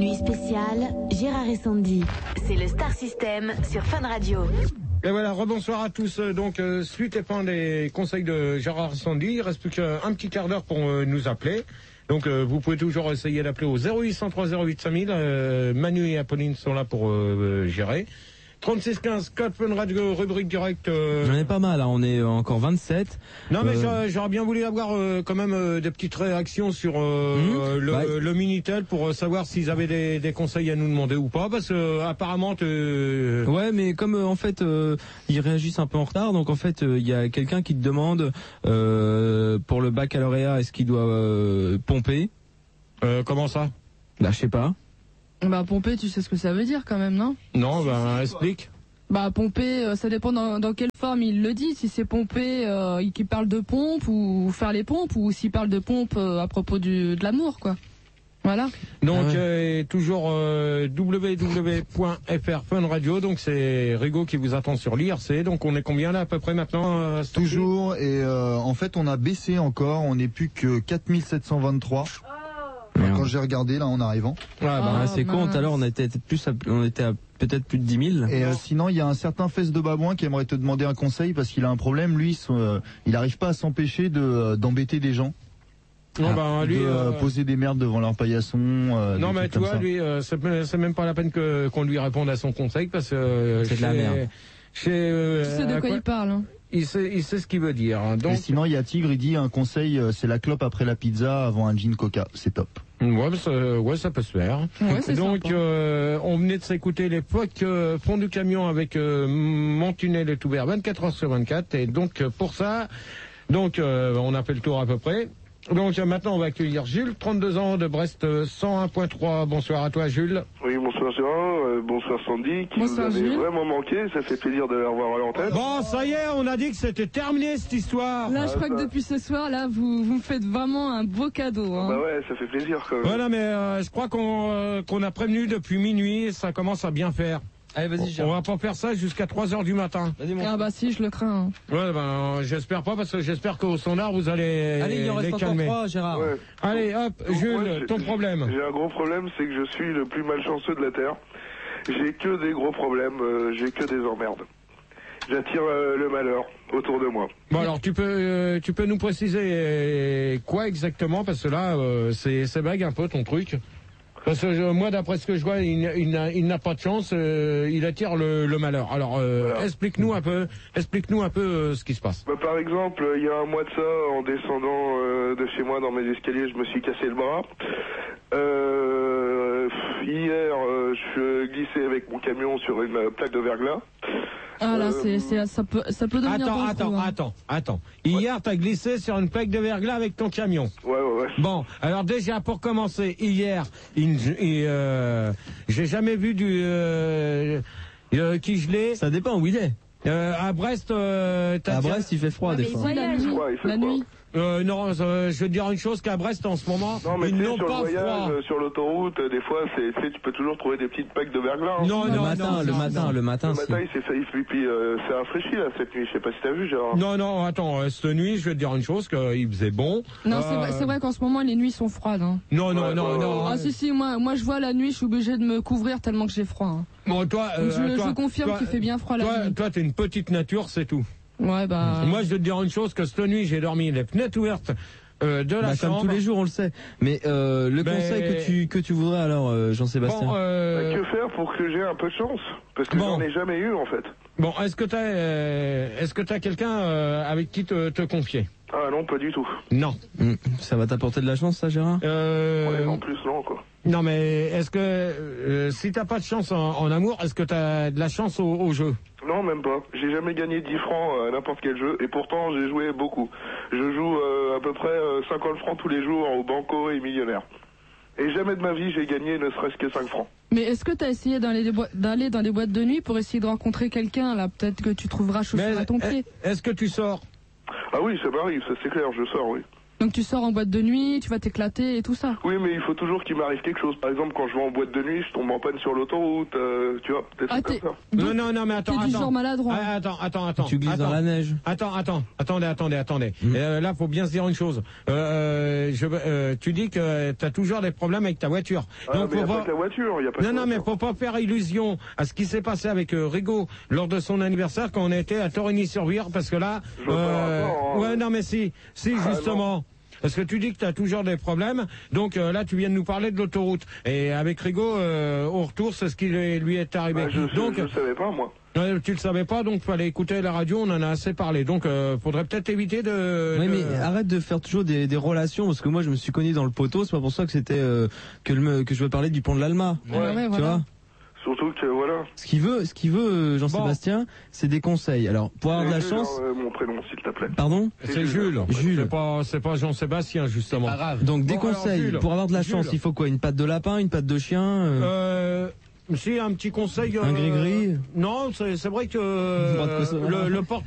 Nuit spéciale, Gérard et Sandy. C'est le Star System sur Fun Radio. Et voilà, rebonsoir à tous. Donc, euh, suite et fin des conseils de Gérard et Sandy, il reste plus qu'un petit quart d'heure pour euh, nous appeler. Donc, euh, vous pouvez toujours essayer d'appeler au zéro huit cent trois zéro huit cinq mille. Euh, Manu et Apolline sont là pour euh, gérer. trente-six quinze, code Fun Radio, rubrique directe. Euh... J'en ai pas mal, hein. On est encore vingt-sept. Non, mais euh... j'aurais bien voulu avoir euh, quand même euh, des petites réactions sur euh, mmh. le, bah, le Minitel pour euh, savoir s'ils avaient des, des conseils à nous demander ou pas, parce que euh, apparemment... Euh... Ouais, mais comme euh, en fait euh, ils réagissent un peu en retard, donc en fait il euh, y a quelqu'un qui te demande euh, pour le baccalauréat, est-ce qu'il doit euh, pomper euh, Comment ça? Bah, je sais pas. Bah pomper, tu sais ce que ça veut dire quand même, non? Non, bah explique. Bah pomper, euh, ça dépend dans, dans quelle forme il le dit. Si c'est pomper, euh, qu'il parle de pompe ou faire les pompes, ou s'il parle de pompe euh, à propos du, de l'amour, quoi. Voilà. Donc ah ouais. euh, toujours euh, w w w point f r Fun Radio. Donc c'est Rigo qui vous attend sur l'I R C. Donc on est combien là à peu près maintenant euh, Toujours. Et euh, en fait on a baissé encore. On n'est plus que quatre mille sept cent vingt-trois. Enfin, quand j'ai regardé là en arrivant. Ouais, bah, oh, c'est con, tout à l'heure on était plus à, on était à peut-être plus de dix mille. Et euh, sinon il y a un certain Fesse de Babouin qui aimerait te demander un conseil parce qu'il a un problème, lui euh, il n'arrive pas à s'empêcher de euh, d'embêter des gens. Non, ah, bah, lui, de euh, euh... poser des merdes devant leur paillasson. Euh, non mais tu vois, lui, euh, c'est même pas la peine que qu'on lui réponde à son conseil parce que euh, c'est de la merde. Chez, euh, tu sais de quoi, quoi il parle. Hein. Il sait, il sait ce qu'il veut dire. Donc... Et sinon, il y a Tigre, il dit un conseil, c'est la clope après la pizza avant un gin coca. C'est top. Ouais, ça, ouais, ça peut se faire. Ouais, donc, euh, on venait de s'écouter l'époque euh, fond du camion avec euh, mon tunnel est ouvert vingt-quatre heures sur vingt-quatre. Et donc, pour ça, donc, euh, on a fait le tour à peu près. Donc maintenant on va accueillir Jules, trente-deux ans, de Brest cent un point trois. Bonsoir à toi Jules. Oui, bonsoir Gérard, euh, bonsoir Sandy, qui bonsoir, vous avez Jules. Vraiment manqué, ça fait plaisir de la revoir à l'antenne. Bon, ça y est, on a dit que c'était terminé cette histoire. Là, je crois ah, que depuis ce soir, là, vous, vous me faites vraiment un beau cadeau. Hein. Bah ouais, ça fait plaisir quand même. Voilà, mais euh, je crois qu'on euh, qu'on a prévenu depuis minuit, ça commence à bien faire. Allez, vas-y, Gérard. On va pas faire ça jusqu'à trois heures du matin. Ah bah si, je le crains. Hein. Ouais, ben, j'espère pas, parce que j'espère qu'au standard, vous allez Allez, il en reste encore trois, Gérard. Ouais. Allez, hop, donc, Jules, moi, ton problème. J'ai un gros problème, c'est que je suis le plus malchanceux de la Terre. J'ai que des gros problèmes, euh, j'ai que des emmerdes. J'attire euh, le malheur autour de moi. Bon, alors, tu peux, euh, tu peux nous préciser euh, quoi exactement, parce que là, euh, c'est vague un peu ton truc. Parce que euh, moi, d'après ce que je vois, il, il, il n'a pas de chance, euh, il attire le, le malheur. Alors, euh, voilà. explique-nous un peu, explique-nous un peu euh, ce qui se passe. Bah, par exemple, il y a un mois de ça, en descendant euh, de chez moi dans mes escaliers, je me suis cassé le bras. Euh, hier, euh, je glissais avec mon camion sur une plaque de verglas. Ah là, c'est, c'est, ça peut, ça peut devenir Attends, bon attends, coup, hein. attends, attends. Hier, ouais. T'as glissé sur une plaque de verglas avec ton camion. Ouais, ouais, ouais. Bon, alors déjà, pour commencer, hier, il, il, euh, j'ai jamais vu du euh, euh, qui gelé. Ça dépend où il est. Euh, à Brest, euh, à Brest, il fait froid ouais, des fois. La nuit. Froid, la nuit. Euh, non, euh, je vais te dire une chose qu'à Brest en ce moment, non, mais ils n'ont sur pas le voyage, froid. Euh, sur l'autoroute, euh, des fois, c'est, tu peux toujours trouver des petites plaques de verglas. Hein. Non, le non, matin, non, le non, matin, non. le matin, le si. matin, il s'est fait, il, puis, euh, c'est rafraîchi là cette nuit. Je sais pas si t'as vu, Gérard. Non, non, attends, euh, cette nuit, je vais te dire une chose, qu'il faisait bon. Non, euh... c'est vrai, c'est vrai qu'en ce moment les nuits sont froides. Hein. Non, non, ouais, non, ouais, non. Ah si, si, moi, moi je vois la nuit, je suis obligé de me couvrir tellement que j'ai froid. Hein. Bon, toi, euh, je, toi, je confirme qu'il fait bien froid la toi, nuit. Toi, t'es une petite nature, c'est tout. Ouais, bah. Moi, je vais te dire une chose, que cette nuit, j'ai dormi les fenêtres ouvertes. Euh, de la bah, chambre. Comme tous les jours, on le sait. Mais euh, le Mais... conseil que tu que tu voudrais alors, euh, Jean-Sébastien. Bon, euh... bah, que faire pour que j'ai un peu de chance? Parce que bon. j'en ai jamais eu en fait. Bon, est-ce que t'as euh, est-ce que t'as quelqu'un euh, avec qui te, te confier? Ah non, pas du tout. Non. Mmh. Ça va t'apporter de la chance, ça, Gérard? euh... Ouais, en plus, non, quoi. Non, mais est-ce que euh, si t'as pas de chance en, en amour, est-ce que t'as de la chance au, au jeu? Non, même pas. J'ai jamais gagné dix francs à n'importe quel jeu, et pourtant j'ai joué beaucoup. Je joue euh, à peu près euh, cinquante francs tous les jours au banco et millionnaire. Et jamais de ma vie j'ai gagné ne serait-ce que cinq francs. Mais est-ce que tu as essayé d'aller d'aller dans des boîtes de nuit pour essayer de rencontrer quelqu'un là? Peut-être que tu trouveras chaussure à ton pied. Est-ce que tu sors? Ah oui, ça m'arrive, ça c'est clair, je sors, oui. Donc tu sors en boîte de nuit, tu vas t'éclater et tout ça. Oui, mais il faut toujours qu'il m'arrive quelque chose. Par exemple, quand je vais en boîte de nuit, je tombe en panne sur l'autoroute, euh, tu vois, peut-être Ah, comme t'es- ça. Non, non, non, mais attends, T'es du attends. genre maladroit. Ah, attends, attends, attends. Tu glisses attends. dans la neige. Attends, attends, attendez, attendez, attendez. Mm. Euh, là, faut bien se dire une chose. Euh, je, euh, tu dis que tu as toujours des problèmes avec ta voiture. Ah, Donc, mais y a faut pas pas- que la voiture, y a pas que non, la non, mais voiture. faut pas faire illusion à ce qui s'est passé avec euh, Rigaud lors de son anniversaire quand on était à Torigny-sur-Vire, parce que là, Je vois pas le rapport, hein. ouais, non, mais si, si, Ah, justement. Parce que tu dis que tu as toujours des problèmes, donc euh, là tu viens de nous parler de l'autoroute. Et avec Rigaud, euh, au retour, c'est ce qui lui est arrivé. Bah, je, donc, je, je savais pas, moi. euh, tu le savais pas, donc fallait écouter la radio, on en a assez parlé. Donc euh, faudrait peut-être éviter de... Oui, de- mais arrête de faire toujours des, des relations, parce que moi je me suis cogné dans le poteau, c'est pas pour ça que c'était euh, que, le, que je veux parler du pont de l'Alma. Ouais, ouais, Tu voilà. vois, Surtout que, voilà. ce qu'il veut, ce qu'il veut, euh, Jean-Sébastien, c'est des conseils. Alors, pour avoir de la Jules, chance, hein, euh, mon prénom, s'il te plaît. pardon, C'est Jules. Jules. C'est pas, c'est pas Jean-Sébastien, justement. Pas grave. Donc des Bon, alors, conseils. Jules, Pour avoir de la Jules. chance, il faut quoi? Une patte de lapin, une patte de chien euh, Euh, si, un petit conseil. Un euh, gris-gris. Non, c'est c'est vrai que Droite euh, que ça va. le, le porte